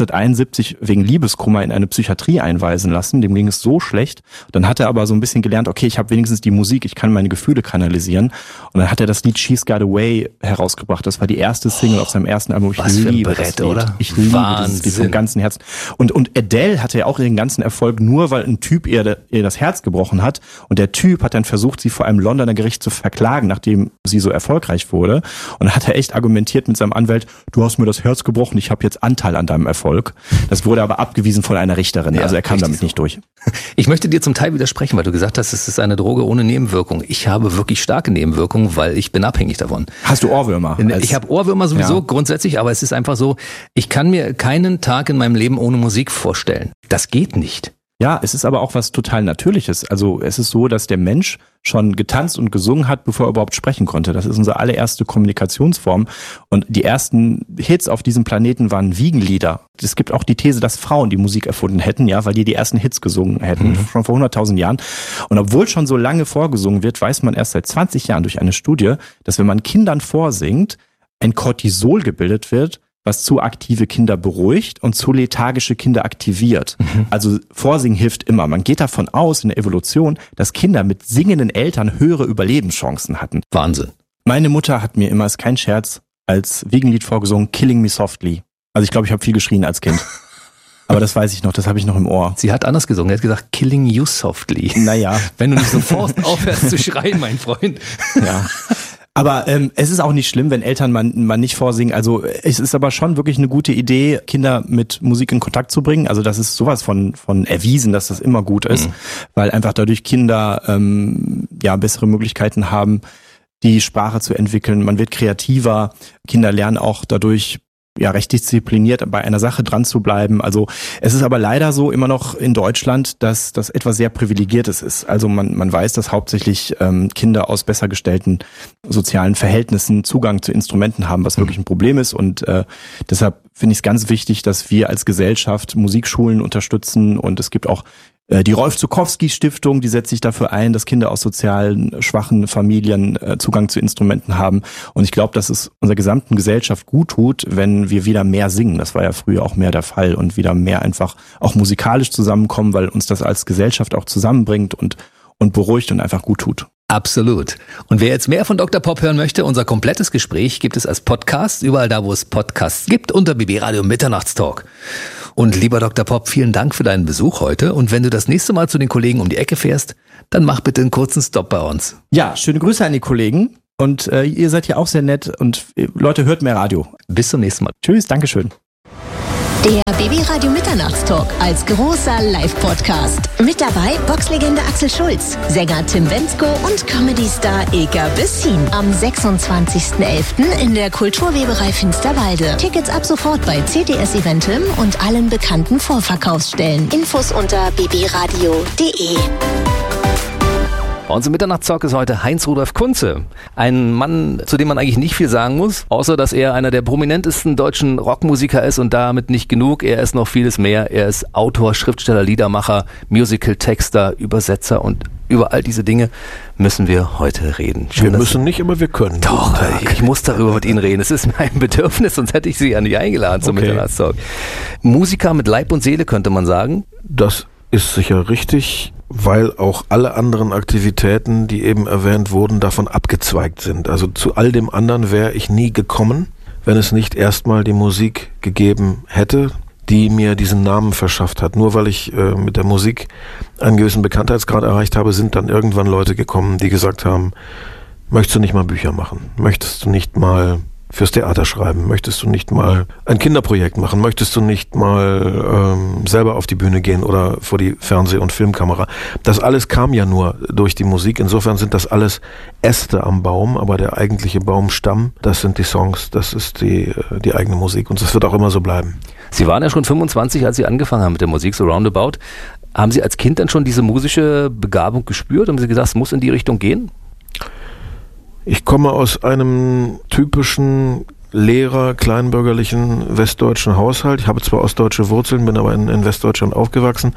1971 wegen Liebeskummer in eine Psychiatrie einweisen lassen. Dem ging es so schlecht. Dann hat er aber so ein bisschen gelernt, okay, ich habe wenigstens die Musik, ich kann meine Gefühle kanalisieren. Und dann hat er das Lied She's Got Away herausgebracht. Das war die erste Single auf seinem ersten Album. Ich liebe das Lied. Oder? Ich liebe dieses Lied vom ganzen Herzen. Und Adele hatte ja auch ihren ganzen Erfolg nur, weil ein Typ ihr das Herz gebrochen hat. Und der Typ hat dann versucht, sie vor einem Londoner Gericht zu verklagen, nachdem sie so erfolgreich wurde. Und dann hat er echt argumentiert mit seinem Anwalt, du hast mir das Herz gebrochen, ich habe jetzt Anteil an deinem Erfolg. Das wurde aber abgewiesen von einer Richterin. Also er kam damit nicht durch. Ich möchte dir zum Teil widersprechen, weil du gesagt hast, es ist eine Droge ohne Nebenwirkung. Ich habe wirklich starke Nebenwirkungen, weil ich bin abhängig davon. Hast du Ohrwürmer? Ich habe Ohrwürmer sowieso grundsätzlich, aber es ist einfach so, ich kann mir keinen Tag in meinem Leben ohne Musik vorstellen. Das geht nicht. Ja, es ist aber auch was total Natürliches. Also es ist so, dass der Mensch schon getanzt und gesungen hat, bevor er überhaupt sprechen konnte. Das ist unsere allererste Kommunikationsform. Und die ersten Hits auf diesem Planeten waren Wiegenlieder. Es gibt auch die These, dass Frauen die Musik erfunden hätten, ja, weil die ersten Hits gesungen hätten, schon vor 100.000 Jahren. Und obwohl schon so lange vorgesungen wird, weiß man erst seit 20 Jahren durch eine Studie, dass wenn man Kindern vorsingt, ein Cortisol gebildet wird, was zu aktive Kinder beruhigt und zu lethargische Kinder aktiviert. Also Vorsingen hilft immer. Man geht davon aus in der Evolution, dass Kinder mit singenden Eltern höhere Überlebenschancen hatten. Wahnsinn. Meine Mutter hat mir immer, ist kein Scherz, als Wiegenlied vorgesungen, Killing Me Softly. Also ich glaube, ich habe viel geschrien als Kind. Aber das weiß ich noch, das habe ich noch im Ohr. Sie hat anders gesungen, sie hat gesagt, Killing You Softly. Naja. Wenn du nicht sofort aufhörst zu schreien, mein Freund. Ja. Aber es ist auch nicht schlimm, wenn Eltern man nicht vorsingen. Also es ist aber schon wirklich eine gute Idee, Kinder mit Musik in Kontakt zu bringen. Also das ist sowas von erwiesen, dass das immer gut ist, weil einfach dadurch Kinder bessere Möglichkeiten haben, die Sprache zu entwickeln. Man wird kreativer. Kinder lernen auch dadurch recht diszipliniert bei einer Sache dran zu bleiben. Also es ist aber leider so immer noch in Deutschland, dass das etwas sehr Privilegiertes ist. Also man weiß, dass hauptsächlich Kinder aus besser gestellten sozialen Verhältnissen Zugang zu Instrumenten haben, was wirklich ein Problem ist. Und deshalb finde ich es ganz wichtig, dass wir als Gesellschaft Musikschulen unterstützen. Und es gibt auch Die Rolf-Zuckowski-Stiftung, die setzt sich dafür ein, dass Kinder aus sozialen schwachen Familien Zugang zu Instrumenten haben. Und ich glaube, dass es unserer gesamten Gesellschaft gut tut, wenn wir wieder mehr singen. Das war ja früher auch mehr der Fall und wieder mehr einfach auch musikalisch zusammenkommen, weil uns das als Gesellschaft auch zusammenbringt und beruhigt und einfach gut tut. Absolut. Und wer jetzt mehr von Dr. Pop hören möchte, unser komplettes Gespräch gibt es als Podcast, überall da, wo es Podcasts gibt, unter BB Radio Mitternachtstalk. Und lieber Dr. Pop, vielen Dank für deinen Besuch heute. Und wenn du das nächste Mal zu den Kollegen um die Ecke fährst, dann mach bitte einen kurzen Stopp bei uns. Ja, schöne Grüße an die Kollegen. Und ihr seid ja auch sehr nett. Und Leute, hört mehr Radio. Bis zum nächsten Mal. Tschüss, Dankeschön. Der BB Radio Mitternachtstalk als großer Live-Podcast. Mit dabei Boxlegende Axel Schulz, Sänger Tim Bendzko und Comedy-Star Ilka Bessin. Am 26.11. in der Kulturweberei Finsterwalde. Tickets ab sofort bei CTS Eventim und allen bekannten Vorverkaufsstellen. Infos unter bbradio.de. Bei uns im Mitternachtstalk ist heute Heinz-Rudolf Kunze. Ein Mann, zu dem man eigentlich nicht viel sagen muss, außer dass er einer der prominentesten deutschen Rockmusiker ist und damit nicht genug. Er ist noch vieles mehr. Er ist Autor, Schriftsteller, Liedermacher, Musical-Texter, Übersetzer und über all diese Dinge müssen wir heute reden. Wir müssen nicht, aber wir können. Doch, ich muss darüber mit Ihnen reden. Es ist mein Bedürfnis, sonst hätte ich Sie ja nicht eingeladen zum Mitternachtstalk. Musiker mit Leib und Seele, könnte man sagen. Das ist sicher richtig, weil auch alle anderen Aktivitäten, die eben erwähnt wurden, davon abgezweigt sind. Also zu all dem anderen wäre ich nie gekommen, wenn es nicht erstmal die Musik gegeben hätte, die mir diesen Namen verschafft hat. Nur weil ich mit der Musik einen gewissen Bekanntheitsgrad erreicht habe, sind dann irgendwann Leute gekommen, die gesagt haben, möchtest du nicht mal Bücher machen? Möchtest du nicht mal fürs Theater schreiben? Möchtest du nicht mal ein Kinderprojekt machen? Möchtest du nicht mal selber auf die Bühne gehen oder vor die Fernseh- und Filmkamera? Das alles kam ja nur durch die Musik. Insofern sind das alles Äste am Baum, aber der eigentliche Baumstamm, das sind die Songs, das ist die eigene Musik und das wird auch immer so bleiben. Sie waren ja schon 25, als Sie angefangen haben mit der Musik, so roundabout. Haben Sie als Kind dann schon diese musische Begabung gespürt? Haben Sie gesagt, es muss in die Richtung gehen? Ich komme aus einem typischen kleinbürgerlichen westdeutschen Haushalt. Ich habe zwar ostdeutsche Wurzeln, bin aber in Westdeutschland aufgewachsen.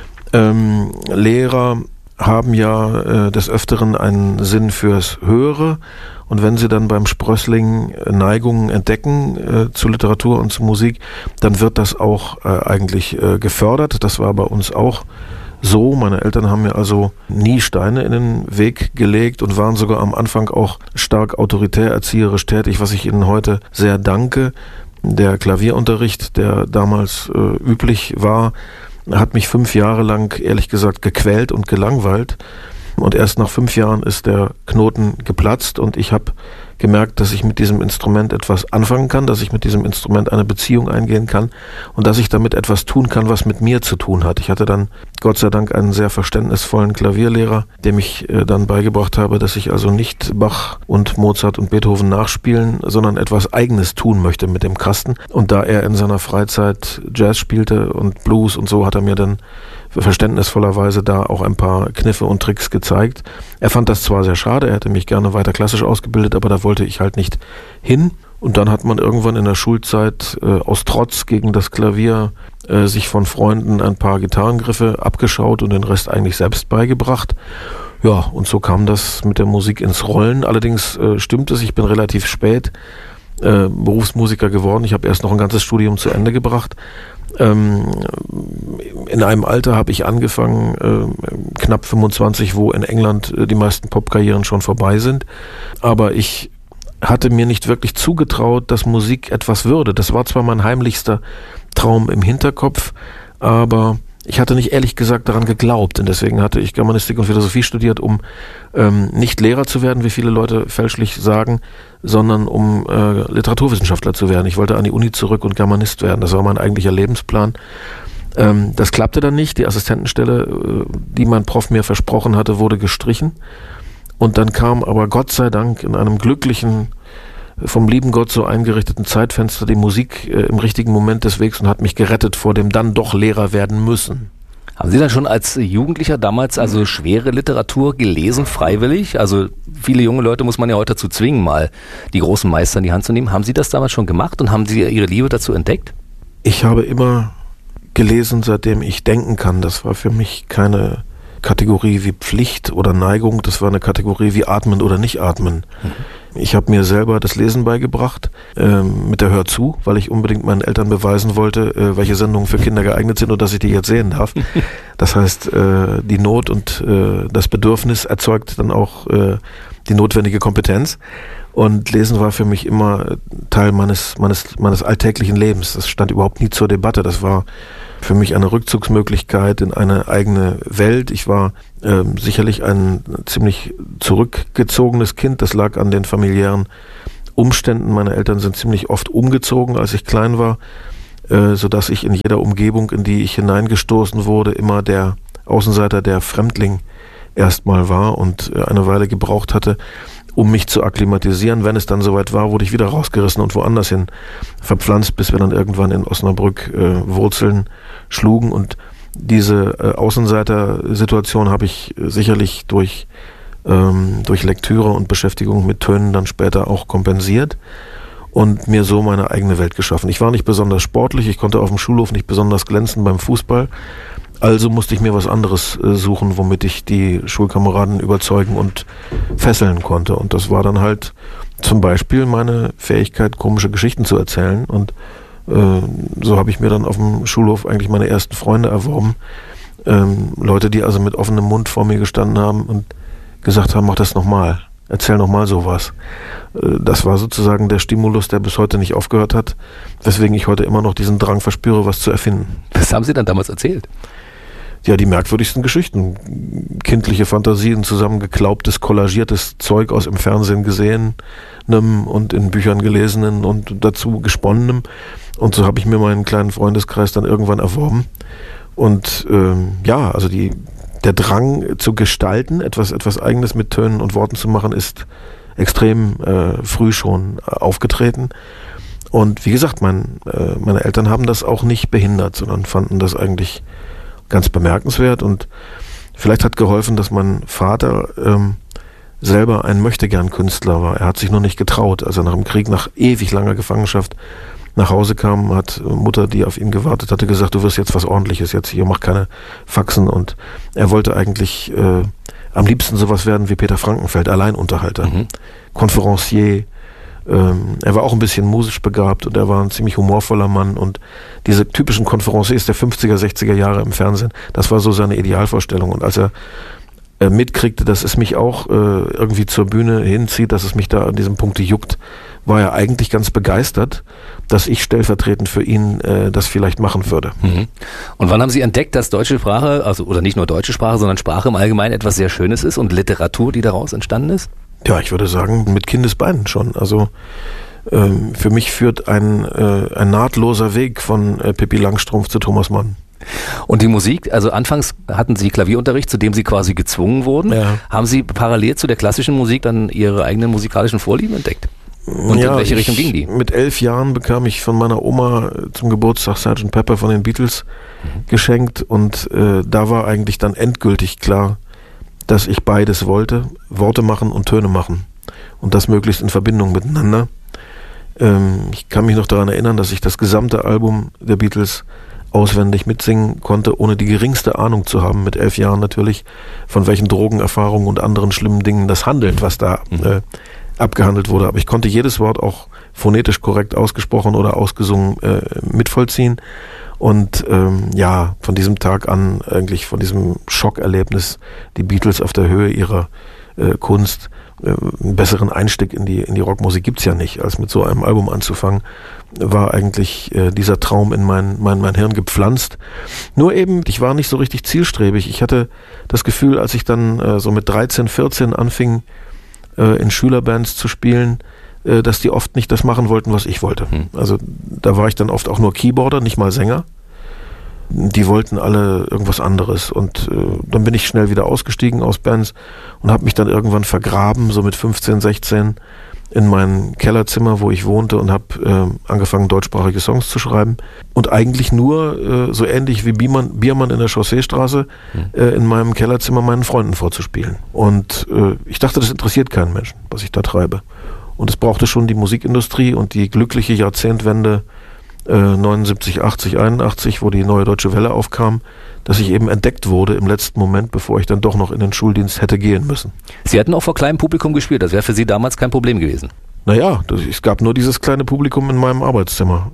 Lehrer haben ja des Öfteren einen Sinn fürs Höhere. Und wenn sie dann beim Sprössling Neigungen entdecken zu Literatur und zu Musik, dann wird das auch eigentlich gefördert. Das war bei uns auch so. Meine Eltern haben mir also nie Steine in den Weg gelegt und waren sogar am Anfang auch stark autoritär erzieherisch tätig, was ich ihnen heute sehr danke. Der Klavierunterricht, der damals üblich war, hat mich 5 Jahre lang, ehrlich gesagt, gequält und gelangweilt. Und erst nach 5 Jahren ist der Knoten geplatzt und ich habe gemerkt, dass ich mit diesem Instrument etwas anfangen kann, dass ich mit diesem Instrument eine Beziehung eingehen kann und dass ich damit etwas tun kann, was mit mir zu tun hat. Ich hatte dann Gott sei Dank einen sehr verständnisvollen Klavierlehrer, dem ich dann beigebracht habe, dass ich also nicht Bach und Mozart und Beethoven nachspielen, sondern etwas Eigenes tun möchte mit dem Kasten. Und da er in seiner Freizeit Jazz spielte und Blues und so, hat er mir dann verständnisvollerweise da auch ein paar Kniffe und Tricks gezeigt. Er fand das zwar sehr schade, er hätte mich gerne weiter klassisch ausgebildet, aber da wollte ich halt nicht hin. Und dann hat man irgendwann in der Schulzeit aus Trotz gegen das Klavier sich von Freunden ein paar Gitarrengriffe abgeschaut und den Rest eigentlich selbst beigebracht. Ja, und so kam das mit der Musik ins Rollen. Allerdings stimmt es, ich bin relativ spät Berufsmusiker geworden. Ich habe erst noch ein ganzes Studium zu Ende gebracht. In einem Alter habe ich angefangen, knapp 25, wo in England die meisten Popkarrieren schon vorbei sind. Aber ich hatte mir nicht wirklich zugetraut, dass Musik etwas würde. Das war zwar mein heimlichster Traum im Hinterkopf, aber ich hatte nicht ehrlich gesagt daran geglaubt. Und deswegen hatte ich Germanistik und Philosophie studiert, um nicht Lehrer zu werden, wie viele Leute fälschlich sagen, sondern um Literaturwissenschaftler zu werden. Ich wollte an die Uni zurück und Germanist werden. Das war mein eigentlicher Lebensplan. Das klappte dann nicht. Die Assistentenstelle, die mein Prof mir versprochen hatte, wurde gestrichen. Und dann kam aber Gott sei Dank in einem glücklichen, vom lieben Gott so eingerichteten Zeitfenster die Musik im richtigen Moment des Wegs und hat mich gerettet vor dem dann doch Lehrer werden müssen. Haben Sie dann schon als Jugendlicher damals also schwere Literatur gelesen, freiwillig? Also viele junge Leute muss man ja heute dazu zwingen, mal die großen Meister in die Hand zu nehmen. Haben Sie das damals schon gemacht und haben Sie Ihre Liebe dazu entdeckt? Ich habe immer gelesen, seitdem ich denken kann. Das war für mich keine Kategorie wie Pflicht oder Neigung, das war eine Kategorie wie Atmen oder nicht Atmen. Ich habe mir selber das Lesen beigebracht, mit der Hör zu, weil ich unbedingt meinen Eltern beweisen wollte, welche Sendungen für Kinder geeignet sind und dass ich die jetzt sehen darf. Das heißt, die Not und das Bedürfnis erzeugt dann auch die notwendige Kompetenz. Und Lesen war für mich immer Teil meines alltäglichen Lebens. Das stand überhaupt nie zur Debatte. Das war für mich eine Rückzugsmöglichkeit in eine eigene Welt. Ich war sicherlich ein ziemlich zurückgezogenes Kind. Das lag an den familiären Umständen. Meine Eltern sind ziemlich oft umgezogen, als ich klein war, sodass ich in jeder Umgebung, in die ich hineingestoßen wurde, immer der Außenseiter, der Fremdling erstmal war und eine Weile gebraucht hatte, um mich zu akklimatisieren. Wenn es dann soweit war, wurde ich wieder rausgerissen und woanders hin verpflanzt, bis wir dann irgendwann in Osnabrück Wurzeln schlugen. Und diese Außenseiter-Situation habe ich sicherlich durch Lektüre und Beschäftigung mit Tönen dann später auch kompensiert und mir so meine eigene Welt geschaffen. Ich war nicht besonders sportlich, ich konnte auf dem Schulhof nicht besonders glänzen beim Fußball. Also musste ich mir was anderes suchen, womit ich die Schulkameraden überzeugen und fesseln konnte. Und das war dann halt zum Beispiel meine Fähigkeit, komische Geschichten zu erzählen. Und so habe ich mir dann auf dem Schulhof eigentlich meine ersten Freunde erworben. Leute, die also mit offenem Mund vor mir gestanden haben und gesagt haben, mach das nochmal, erzähl nochmal sowas. Das war sozusagen der Stimulus, der bis heute nicht aufgehört hat, weswegen ich heute immer noch diesen Drang verspüre, was zu erfinden. Was haben Sie dann damals erzählt? Ja, die merkwürdigsten Geschichten. Kindliche Fantasien, zusammengeklaubtes, kollagiertes Zeug aus im Fernsehen gesehenem und in Büchern gelesenem und dazu gesponnenem. Und so habe ich mir meinen kleinen Freundeskreis dann irgendwann erworben. Und also der Drang zu gestalten, etwas Eigenes mit Tönen und Worten zu machen, ist extrem früh schon aufgetreten. Und wie gesagt, meine Eltern haben das auch nicht behindert, sondern fanden das eigentlich ganz bemerkenswert. Und vielleicht hat geholfen, dass mein Vater selber ein Möchtegern-Künstler war. Er hat sich nur nicht getraut. Als er nach dem Krieg, nach ewig langer Gefangenschaft nach Hause kam, hat Mutter, die auf ihn gewartet hatte, gesagt, du wirst jetzt was Ordentliches, jetzt hier, mach keine Faxen. Und er wollte eigentlich am liebsten sowas werden wie Peter Frankenfeld, Alleinunterhalter, Konferencier. Er war auch ein bisschen musisch begabt und er war ein ziemlich humorvoller Mann. Und diese typischen Konferenciers der 50er, 60er Jahre im Fernsehen, das war so seine Idealvorstellung. Und als er mitkriegte, dass es mich auch irgendwie zur Bühne hinzieht, dass es mich da an diesem Punkt juckt, war er eigentlich ganz begeistert, dass ich stellvertretend für ihn das vielleicht machen würde. Und wann haben Sie entdeckt, dass deutsche Sprache, also oder nicht nur deutsche Sprache, sondern Sprache im Allgemeinen etwas sehr Schönes ist und Literatur, die daraus entstanden ist? Ja, ich würde sagen, mit Kindesbeinen schon. Also für mich führt ein nahtloser Weg von Pippi Langstrumpf zu Thomas Mann. Und die Musik, also anfangs hatten Sie Klavierunterricht, zu dem Sie quasi gezwungen wurden. Ja. Haben Sie parallel zu der klassischen Musik dann Ihre eigenen musikalischen Vorlieben entdeckt? Und in welche Richtung ging die? Mit 11 Jahren bekam ich von meiner Oma zum Geburtstag Sgt. Pepper von den Beatles geschenkt und da war eigentlich dann endgültig klar, dass ich beides wollte, Worte machen und Töne machen und das möglichst in Verbindung miteinander. Ich kann mich noch daran erinnern, dass ich das gesamte Album der Beatles auswendig mitsingen konnte, ohne die geringste Ahnung zu haben, mit 11 Jahren natürlich, von welchen Drogenerfahrungen und anderen schlimmen Dingen das handelt, was da abgehandelt wurde. Aber ich konnte jedes Wort auch phonetisch korrekt ausgesprochen oder ausgesungen mitvollziehen. Und von diesem Tag an, eigentlich von diesem Schockerlebnis, die Beatles auf der Höhe ihrer Kunst, einen besseren Einstieg in die Rockmusik gibt's ja nicht, als mit so einem Album anzufangen, war eigentlich dieser Traum in mein Hirn gepflanzt. Nur eben, ich war nicht so richtig zielstrebig. Ich hatte das Gefühl, als ich dann so mit 13, 14 anfing, in Schülerbands zu spielen, dass die oft nicht das machen wollten, was ich wollte. Also da war ich dann oft auch nur Keyboarder, nicht mal Sänger. Die wollten alle irgendwas anderes und dann bin ich schnell wieder ausgestiegen aus Bands und habe mich dann irgendwann vergraben, so mit 15, 16 in mein Kellerzimmer, wo ich wohnte und habe angefangen, deutschsprachige Songs zu schreiben und eigentlich nur so ähnlich wie Biermann in der Chausseestraße in meinem Kellerzimmer meinen Freunden vorzuspielen. Und ich dachte, das interessiert keinen Menschen, was ich da treibe. Und es brauchte schon die Musikindustrie und die glückliche Jahrzehntwende 79, 80, 81, wo die Neue Deutsche Welle aufkam, dass ich eben entdeckt wurde im letzten Moment, bevor ich dann doch noch in den Schuldienst hätte gehen müssen. Sie hätten auch vor kleinem Publikum gespielt, das wäre für Sie damals kein Problem gewesen. Naja, es gab nur dieses kleine Publikum in meinem Arbeitszimmer.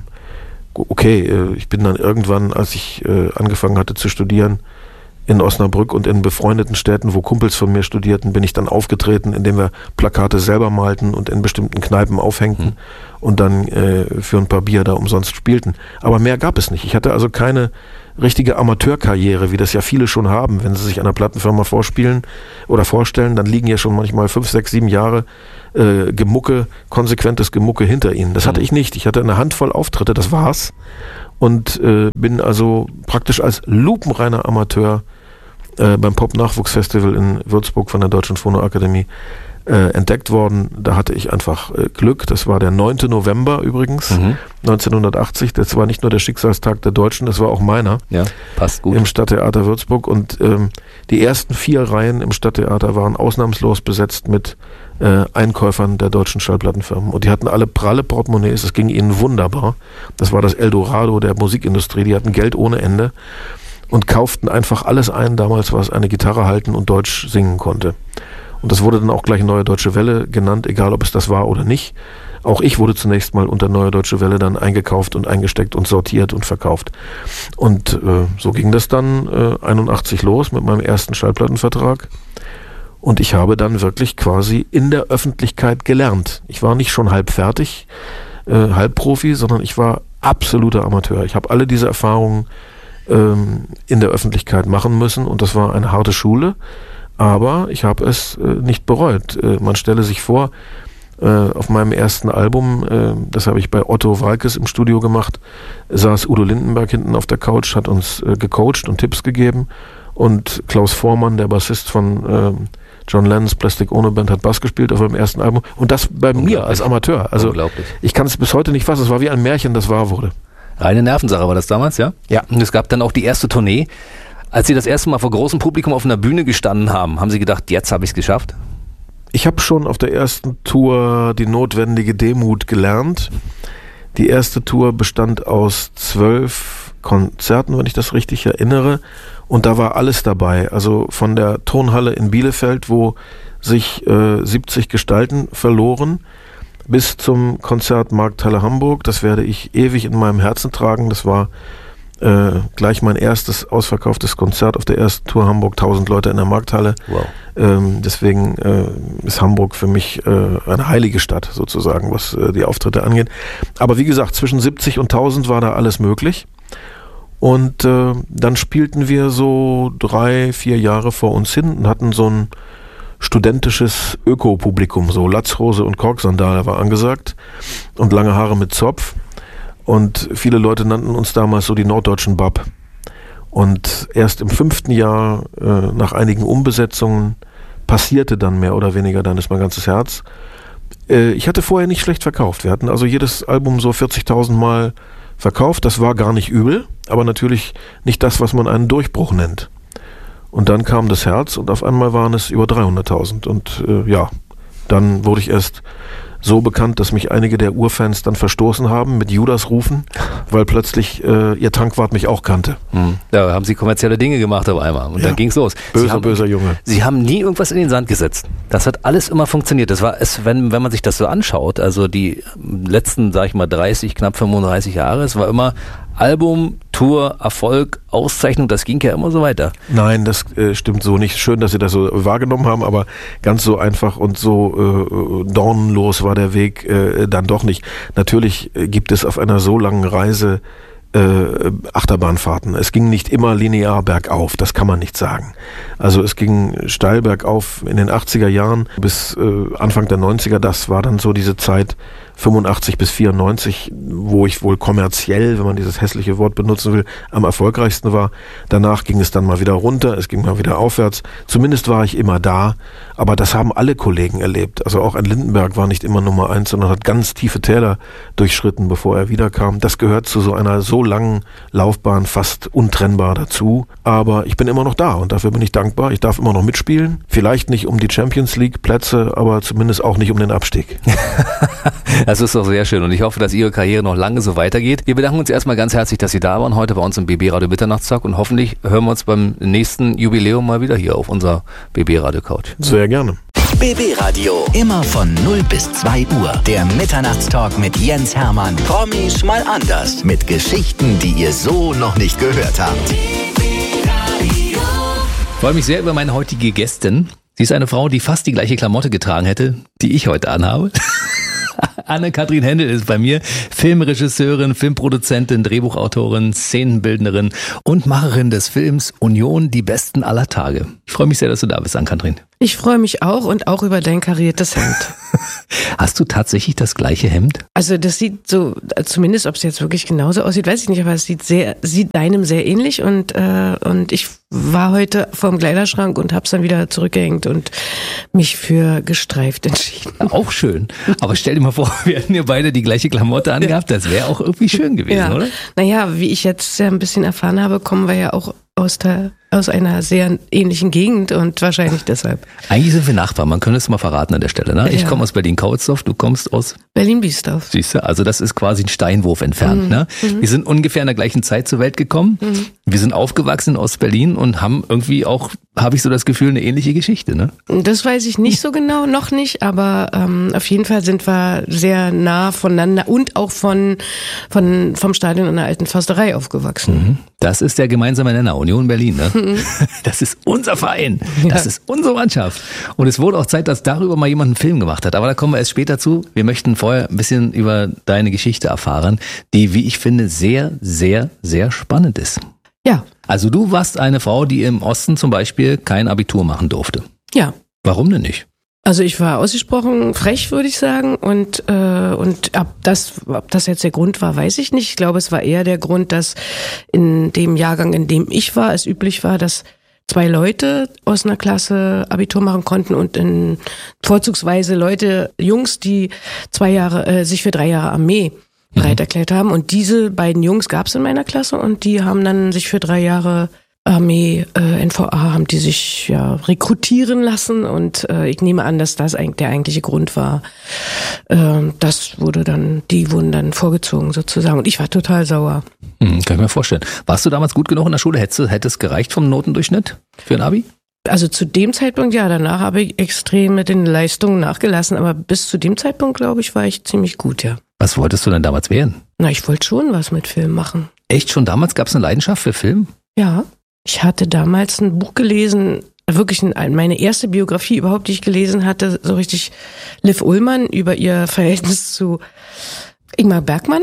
Ich bin dann irgendwann, als ich angefangen hatte zu studieren, in Osnabrück und in befreundeten Städten, wo Kumpels von mir studierten, bin ich dann aufgetreten, indem wir Plakate selber malten und in bestimmten Kneipen aufhängten und dann für ein paar Bier da umsonst spielten. Aber mehr gab es nicht. Ich hatte also keine richtige Amateurkarriere, wie das ja viele schon haben. Wenn sie sich einer Plattenfirma vorstellen, dann liegen ja schon manchmal 5, 6, 7 Jahre konsequentes Gemucke hinter ihnen. Das hatte ich nicht. Ich hatte eine Handvoll Auftritte, das war's. Und bin also praktisch als lupenreiner Amateur beim Pop-Nachwuchsfestival in Würzburg von der Deutschen Phonoakademie entdeckt worden. Da hatte ich einfach Glück. Das war der 9. November übrigens, 1980. Das war nicht nur der Schicksalstag der Deutschen, das war auch meiner. Ja, passt gut. Im Stadttheater Würzburg. Und die ersten 4 Reihen im Stadttheater waren ausnahmslos besetzt mit Einkäufern der deutschen Schallplattenfirmen. Und die hatten alle pralle Portemonnaies. Es ging ihnen wunderbar. Das war das Eldorado der Musikindustrie. Die hatten Geld ohne Ende und kauften einfach alles ein damals, was eine Gitarre halten und Deutsch singen konnte. Und das wurde dann auch gleich Neue Deutsche Welle genannt, egal ob es das war oder nicht. Auch ich wurde zunächst mal unter Neue Deutsche Welle dann eingekauft und eingesteckt und sortiert und verkauft. Und so ging das dann 81 los mit meinem ersten Schallplattenvertrag. Und ich habe dann wirklich quasi in der Öffentlichkeit gelernt. Ich war nicht schon halb fertig, halb Profi, sondern ich war absoluter Amateur. Ich habe alle diese Erfahrungen in der Öffentlichkeit machen müssen und das war eine harte Schule. Aber ich habe es nicht bereut. Man stelle sich vor, auf meinem ersten Album, das habe ich bei Otto Waalkes im Studio gemacht, saß Udo Lindenberg hinten auf der Couch, hat uns gecoacht und Tipps gegeben und Klaus Voormann, der Bassist von John Lennons Plastic Ono Band, hat Bass gespielt auf meinem ersten Album und das bei mir als Amateur. Also ich kann es bis heute nicht fassen, es war wie ein Märchen, das wahr wurde. Reine Nervensache war das damals, ja? Ja. Und es gab dann auch die erste Tournee. Als Sie das erste Mal vor großem Publikum auf einer Bühne gestanden haben, haben Sie gedacht, jetzt habe ich es geschafft? Ich habe schon auf der ersten Tour die notwendige Demut gelernt. Die erste Tour bestand aus 12 Konzerten, wenn ich das richtig erinnere. Und da war alles dabei. Also von der Tonhalle in Bielefeld, wo sich 70 Gestalten verloren, bis zum Konzert Markthalle Hamburg. Das werde ich ewig in meinem Herzen tragen. Das war gleich mein erstes ausverkauftes Konzert auf der ersten Tour Hamburg, 1000 Leute in der Markthalle. Wow. Deswegen ist Hamburg für mich eine heilige Stadt sozusagen, was die Auftritte angeht. Aber wie gesagt, zwischen 70 und 1000 war da alles möglich. Und dann spielten wir so 3-4 Jahre vor uns hin und hatten so ein studentisches Öko-Publikum, so Latzhose und Korksandale war angesagt und lange Haare mit Zopf. Und viele Leute nannten uns damals so die norddeutschen Bab. Und erst im 5. Jahr, nach einigen Umbesetzungen, passierte dann mehr oder weniger Dann ist mein ganzes Herz. Ich hatte vorher nicht schlecht verkauft. Wir hatten also jedes Album so 40.000 Mal verkauft. Das war gar nicht übel, aber natürlich nicht das, was man einen Durchbruch nennt. Und dann kam das Herz und auf einmal waren es über 300.000. Und dann wurde ich erst so bekannt, dass mich einige der Urfans dann verstoßen haben mit Judas-Rufen, weil plötzlich ihr Tankwart mich auch kannte. Da haben Sie kommerzielle Dinge gemacht auf einmal und dann ging's los. Böser Junge. Sie haben nie irgendwas in den Sand gesetzt. Das hat alles immer funktioniert. Das war es, wenn man sich das so anschaut, also die letzten, sag ich mal, 30, knapp 35 Jahre, es war immer Album, Tour, Erfolg, Auszeichnung, das ging ja immer so weiter. Nein, das stimmt so nicht. Schön, dass Sie das so wahrgenommen haben, aber ganz so einfach und so dornenlos war der Weg dann doch nicht. Natürlich gibt es auf einer so langen Reise Achterbahnfahrten. Es ging nicht immer linear bergauf, das kann man nicht sagen. Also es ging steil bergauf in den 80er Jahren bis Anfang der 90er, das war dann so diese Zeit 85 bis 94, wo ich wohl kommerziell, wenn man dieses hässliche Wort benutzen will, am erfolgreichsten war. Danach ging es dann mal wieder runter, es ging mal wieder aufwärts. Zumindest war ich immer da, aber das haben alle Kollegen erlebt. Also auch ein Lindenberg war nicht immer Nummer 1, sondern hat ganz tiefe Täler durchschritten, bevor er wiederkam. Das gehört zu so einer so langen Laufbahn fast untrennbar dazu. Aber ich bin immer noch da und dafür bin ich dankbar. Ich darf immer noch mitspielen. Vielleicht nicht um die Champions League Plätze, aber zumindest auch nicht um den Abstieg. Das ist doch sehr schön und ich hoffe, dass Ihre Karriere noch lange so weitergeht. Wir bedanken uns erstmal ganz herzlich, dass Sie da waren heute bei uns im BB Radio Mitternachtstalk und hoffentlich hören wir uns beim nächsten Jubiläum mal wieder hier auf unserer BB Radio Couch. Sehr gerne. BB Radio. Immer von 0 bis 2 Uhr. Der Mitternachtstalk mit Jens Hermann. Promis mal anders. Mit Geschichten, die ihr so noch nicht gehört habt. Ich freue mich sehr über meine heutige Gästin. Sie ist eine Frau, die fast die gleiche Klamotte getragen hätte, die ich heute anhabe. Anne-Kathrin Händel ist bei mir, Filmregisseurin, Filmproduzentin, Drehbuchautorin, Szenenbildnerin und Macherin des Films Union, die Besten aller Tage. Ich freue mich sehr, dass du da bist, Anne-Kathrin. Ich freue mich auch und auch über dein kariertes Hemd. Hast du tatsächlich das gleiche Hemd? Also das sieht so, zumindest ob es jetzt wirklich genauso aussieht, weiß ich nicht, aber es sieht deinem sehr ähnlich und ich war heute vorm Kleiderschrank und hab's dann wieder zurückgehängt und mich für gestreift entschieden. Auch schön. Aber stell dir mal vor, wir hätten ja beide die gleiche Klamotte angehabt, das wäre auch irgendwie schön gewesen, oder? Naja, wie ich jetzt ja ein bisschen erfahren habe, kommen wir ja auch aus einer sehr ähnlichen Gegend und wahrscheinlich deshalb. Eigentlich sind wir Nachbarn, man könnte es mal verraten an der Stelle. Ne? Ich komme aus Berlin-Kautsdorf, du kommst aus Berlin-Biesdorf. Siehst du, also das ist quasi ein Steinwurf entfernt. Ne? Wir sind ungefähr in der gleichen Zeit zur Welt gekommen. Wir sind aufgewachsen in Ostberlin und haben irgendwie auch, habe ich so das Gefühl, eine ähnliche Geschichte. Ne? Das weiß ich nicht so genau, noch nicht, aber auf jeden Fall sind wir sehr nah voneinander und auch vom Stadion in der Alten Försterei aufgewachsen. Das ist der gemeinsame Nenner, Union Berlin. Ne? Das ist unser Verein, das ist unsere Mannschaft. Und es wurde auch Zeit, dass darüber mal jemand einen Film gemacht hat. Aber da kommen wir erst später zu. Wir möchten vorher ein bisschen über deine Geschichte erfahren, die, wie ich finde, sehr, sehr, sehr spannend ist. Ja. Also du warst eine Frau, die im Osten zum Beispiel kein Abitur machen durfte. Ja. Warum denn nicht? Also ich war ausgesprochen frech, würde ich sagen, und ob das jetzt der Grund war, weiß ich nicht. Ich glaube, es war eher der Grund, dass in dem Jahrgang, in dem ich war, es üblich war, dass 2 Leute aus einer Klasse Abitur machen konnten und vorzugsweise Jungs, die 2 Jahre sich für 3 Jahre Armee bereit erklärt haben. Und diese beiden Jungs gab es in meiner Klasse und die haben dann sich für 3 Jahre Armee, NVA, haben die sich rekrutieren lassen und ich nehme an, dass das der eigentliche Grund war. Die wurden dann vorgezogen sozusagen und ich war total sauer. Kann ich mir vorstellen. Warst du damals gut genug in der Schule? Hätte es gereicht vom Notendurchschnitt für ein Abi? Also zu dem Zeitpunkt ja, danach habe ich extrem mit den Leistungen nachgelassen, aber bis zu dem Zeitpunkt, glaube ich, war ich ziemlich gut, ja. Was wolltest du denn damals werden? Na, ich wollte schon was mit Film machen. Echt? Schon damals gab es eine Leidenschaft für Film? Ja. Ich hatte damals ein Buch gelesen, wirklich meine erste Biografie überhaupt, die ich gelesen hatte, so richtig Liv Ullmann über ihr Verhältnis zu Ingmar Bergman.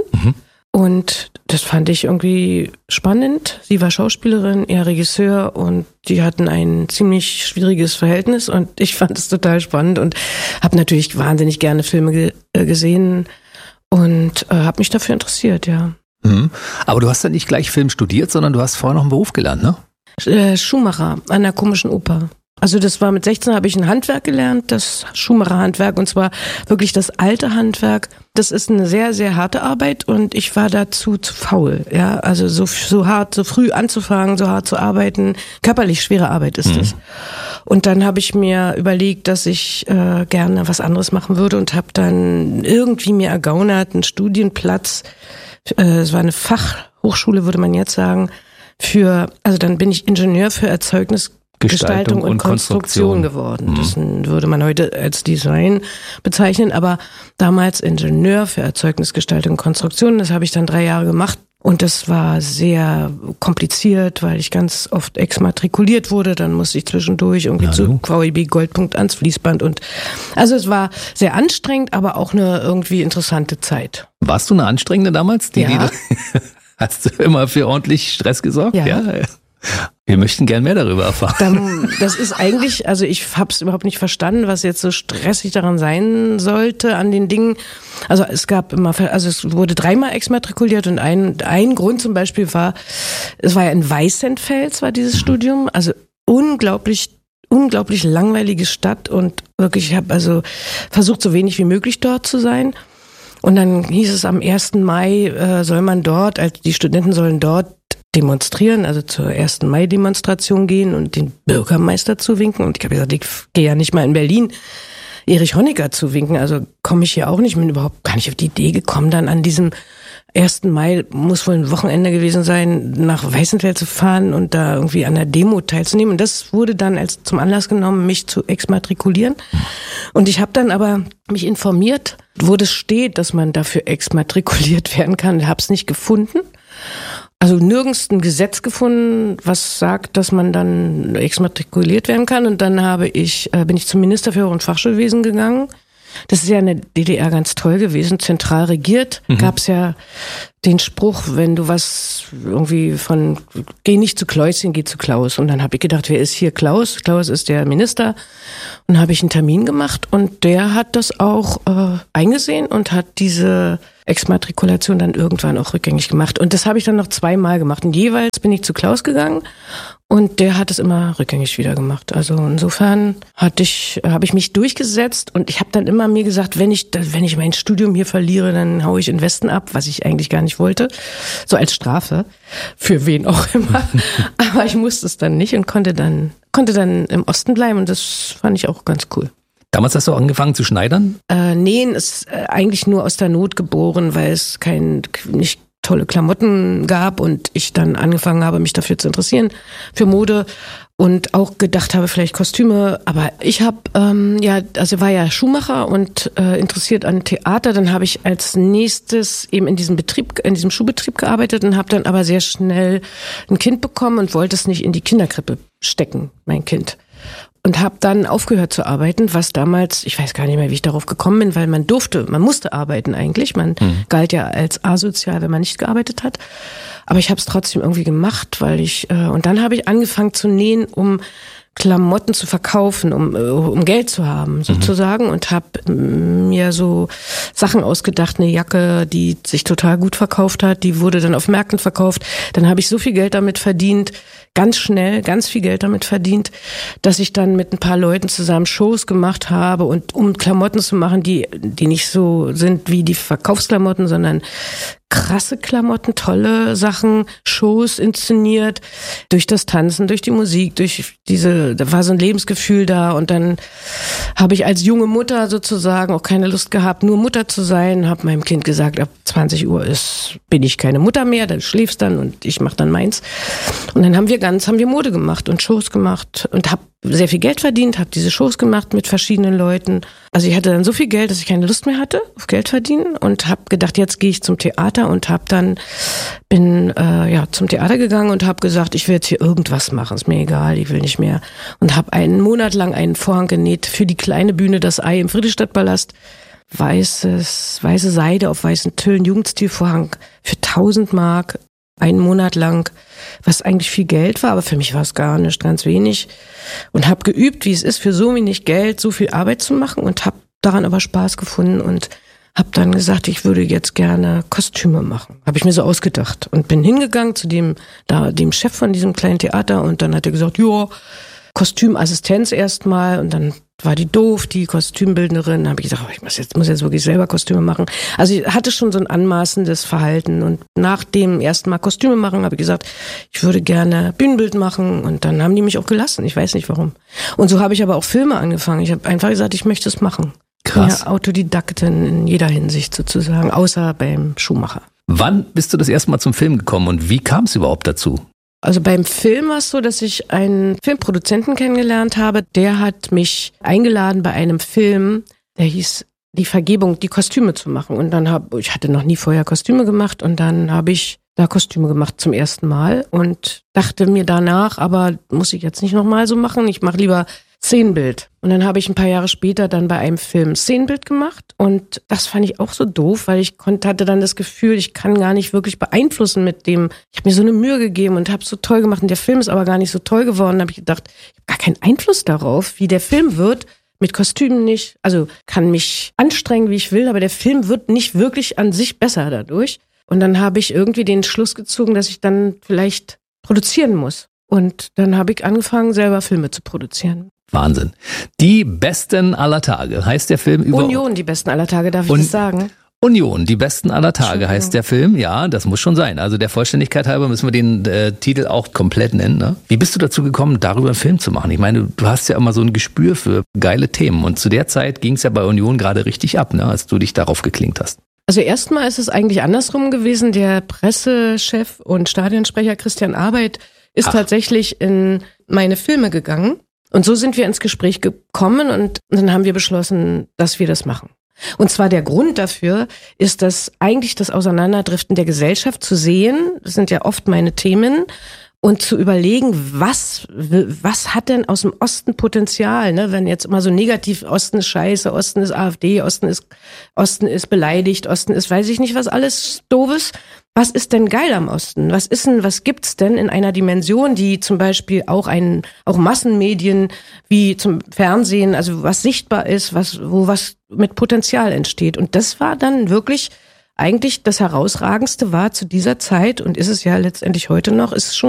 Und das fand ich irgendwie spannend. Sie war Schauspielerin, er Regisseur und die hatten ein ziemlich schwieriges Verhältnis und ich fand es total spannend und habe natürlich wahnsinnig gerne Filme gesehen und habe mich dafür interessiert, ja. Aber du hast ja nicht gleich Film studiert, sondern du hast vorher noch einen Beruf gelernt, ne? Schuhmacher an der Komischen Oper. Also das war mit 16 habe ich ein Handwerk gelernt, das Schuhmacherhandwerk und zwar wirklich das alte Handwerk. Das ist eine sehr, sehr harte Arbeit und ich war dazu zu faul. Ja, also so hart, so früh anzufangen, so hart zu arbeiten. Körperlich schwere Arbeit ist es. Und dann habe ich mir überlegt, dass ich gerne was anderes machen würde und habe dann irgendwie mir ergaunert, einen Studienplatz. Es war eine Fachhochschule, würde man jetzt sagen. Also dann bin ich Ingenieur für Erzeugnisgestaltung und Konstruktion geworden. Das würde man heute als Design bezeichnen, aber damals Ingenieur für Erzeugnisgestaltung und Konstruktion. Das habe ich dann 3 Jahre gemacht und das war sehr kompliziert, weil ich ganz oft exmatrikuliert wurde. Dann musste ich zwischendurch irgendwie zu VEB Goldpunkt ans Fließband und also es war sehr anstrengend, aber auch eine irgendwie interessante Zeit. Warst du eine Anstrengende damals? Ja. Hast du immer für ordentlich Stress gesorgt? Ja. Wir möchten gern mehr darüber erfahren. Das ist eigentlich, also ich habe es überhaupt nicht verstanden, was jetzt so stressig daran sein sollte an den Dingen. Also es wurde 3-mal exmatrikuliert und ein Grund zum Beispiel war, es war ja in Weißenfels war dieses Studium, also unglaublich langweilige Stadt und wirklich, ich habe also versucht, so wenig wie möglich dort zu sein. Und dann hieß es, am 1. Mai soll man dort, also die Studenten sollen dort demonstrieren, also zur 1. Mai-Demonstration gehen und den Bürgermeister zuwinken. Und ich habe gesagt, ich gehe ja nicht mal in Berlin Erich Honecker zu winken. Also komme ich hier auch nicht, bin überhaupt gar nicht auf die Idee gekommen, dann an diesem 1. Mai, muss wohl ein Wochenende gewesen sein, nach Weißenfeld zu fahren und da irgendwie an der Demo teilzunehmen. Und das wurde dann als zum Anlass genommen, mich zu exmatrikulieren. Und ich habe dann aber mich informiert, wo das steht, dass man dafür exmatrikuliert werden kann. Ich habe es nicht gefunden. Also nirgends ein Gesetz gefunden, was sagt, dass man dann exmatrikuliert werden kann. Und dann bin ich zum Minister für Hoch- und Fachschulwesen gegangen. Das ist ja in der DDR ganz toll gewesen, zentral regiert. Gab's ja den Spruch, wenn du was irgendwie geh nicht zu Kläuschen, geh zu Klaus. Und dann habe ich gedacht, wer ist hier Klaus? Klaus ist der Minister. Und habe ich einen Termin gemacht und der hat das auch eingesehen und hat diese Exmatrikulation dann irgendwann auch rückgängig gemacht. Und das habe ich dann noch 2-mal gemacht. Und jeweils bin ich zu Klaus gegangen und der hat es immer rückgängig wieder gemacht. Also insofern habe ich mich durchgesetzt und ich habe dann immer mir gesagt, wenn ich mein Studium hier verliere, dann haue ich in den Westen ab, was ich eigentlich gar nicht wollte. So als Strafe. Für wen auch immer. Aber ich musste es dann nicht und konnte dann im Osten bleiben und das fand ich auch ganz cool. Damals hast du angefangen zu schneidern? Nähen ist eigentlich nur aus der Not geboren, weil es nicht tolle Klamotten gab und ich dann angefangen habe, mich dafür zu interessieren, für Mode und auch gedacht habe, vielleicht Kostüme. Aber ich habe, war ja Schuhmacher und interessiert an Theater. Dann habe ich als nächstes eben in diesem Schuhbetrieb gearbeitet und habe dann aber sehr schnell ein Kind bekommen und wollte es nicht in die Kinderkrippe stecken, mein Kind. Und habe dann aufgehört zu arbeiten, was damals, ich weiß gar nicht mehr, wie ich darauf gekommen bin, weil man musste arbeiten eigentlich. Man galt ja als asozial, wenn man nicht gearbeitet hat. Aber ich habe es trotzdem irgendwie gemacht, und dann habe ich angefangen zu nähen, um Klamotten zu verkaufen, um Geld zu haben sozusagen und habe mir so Sachen ausgedacht, eine Jacke, die sich total gut verkauft hat, die wurde dann auf Märkten verkauft. Dann habe ich so viel Geld damit verdient, ganz schnell, ganz viel Geld damit verdient, dass ich dann mit ein paar Leuten zusammen Shows gemacht habe und um Klamotten zu machen, die nicht so sind wie die Verkaufsklamotten, sondern krasse Klamotten, tolle Sachen, Shows inszeniert, durch das Tanzen, durch die Musik, da war so ein Lebensgefühl da und dann habe ich als junge Mutter sozusagen auch keine Lust gehabt, nur Mutter zu sein, habe meinem Kind gesagt, ab 20 Uhr bin ich keine Mutter mehr, dann schläfst dann und ich mache dann meins. Und dann haben wir Mode gemacht und Shows gemacht und habe sehr viel Geld verdient, habe diese Shows gemacht mit verschiedenen Leuten. Also ich hatte dann so viel Geld, dass ich keine Lust mehr hatte auf Geld verdienen und habe gedacht, jetzt gehe ich zum Theater und bin zum Theater gegangen und habe gesagt, ich will jetzt hier irgendwas machen, ist mir egal, ich will nicht mehr. Und habe einen Monat lang einen Vorhang genäht für die kleine Bühne Das Ei im Friedrichstadtpalast. Weiße Seide auf weißen Tüllen, Jugendstilvorhang für 1000 Mark. Einen Monat lang, was eigentlich viel Geld war, aber für mich war es gar nicht, ganz wenig. Und habe geübt, wie es ist, für so wenig Geld so viel Arbeit zu machen und habe daran aber Spaß gefunden und habe dann gesagt, ich würde jetzt gerne Kostüme machen. Habe ich mir so ausgedacht und bin hingegangen zu dem Chef von diesem kleinen Theater und dann hat er gesagt, ja, Kostümassistenz erstmal und dann war die doof, die Kostümbildnerin. Habe ich gesagt, ich muss jetzt wirklich selber Kostüme machen. Also ich hatte schon so ein anmaßendes Verhalten und nach dem ersten Mal Kostüme machen habe ich gesagt, ich würde gerne Bühnenbild machen und dann haben die mich auch gelassen. Ich weiß nicht warum. Und so habe ich aber auch Filme angefangen. Ich habe einfach gesagt, ich möchte es machen. Krass. Ja, Autodidaktin in jeder Hinsicht sozusagen, außer beim Schuhmacher. Wann bist du das erste Mal zum Film gekommen und wie kam es überhaupt dazu? Also beim Film war es so, dass ich einen Filmproduzenten kennengelernt habe. Der hat mich eingeladen bei einem Film, der hieß Die Vergebung, die Kostüme zu machen. Und ich hatte noch nie vorher Kostüme gemacht und dann habe ich da Kostüme gemacht zum ersten Mal und dachte mir danach, aber muss ich jetzt nicht nochmal so machen, ich mache lieber Szenenbild. Und dann habe ich ein paar Jahre später dann bei einem Film Szenenbild gemacht und das fand ich auch so doof, weil ich hatte dann das Gefühl, ich kann gar nicht wirklich beeinflussen mit dem, ich habe mir so eine Mühe gegeben und habe es so toll gemacht und der Film ist aber gar nicht so toll geworden. Da habe ich gedacht, ich habe gar keinen Einfluss darauf, wie der Film wird, mit Kostümen nicht. Also kann mich anstrengen, wie ich will, aber der Film wird nicht wirklich an sich besser dadurch. Und dann habe ich irgendwie den Schluss gezogen, dass ich dann vielleicht produzieren muss. Und dann habe ich angefangen, selber Filme zu produzieren. Wahnsinn. Die besten aller Tage heißt der Film über... Union, die besten aller Tage, darf ich das sagen? Union, die besten aller Tage heißt der Film. Ja, das muss schon sein. Also der Vollständigkeit halber müssen wir den Titel auch komplett nennen. Ne? Wie bist du dazu gekommen, darüber einen Film zu machen? Ich meine, du hast ja immer so ein Gespür für geile Themen. Und zu der Zeit ging es ja bei Union gerade richtig ab, ne, als du dich darauf geklinkt hast. Also erstmal ist es eigentlich andersrum gewesen. Der Pressechef und Stadionsprecher Christian Arbeit ist tatsächlich in meine Filme gegangen. Und so sind wir ins Gespräch gekommen und dann haben wir beschlossen, dass wir das machen. Und zwar der Grund dafür ist, dass eigentlich das Auseinanderdriften der Gesellschaft zu sehen, das sind ja oft meine Themen, und zu überlegen, was hat denn aus dem Osten Potenzial, ne? Wenn jetzt immer so negativ, Osten ist scheiße, Osten ist AfD, Osten ist beleidigt, Osten ist weiß ich nicht was alles Doofes. Was ist denn geil am Osten? Was gibt's denn in einer Dimension, die zum Beispiel auch Massenmedien wie zum Fernsehen, also was sichtbar ist, wo was mit Potenzial entsteht? Und das war dann wirklich eigentlich das Herausragendste war zu dieser Zeit und ist es ja letztendlich heute noch, ist schon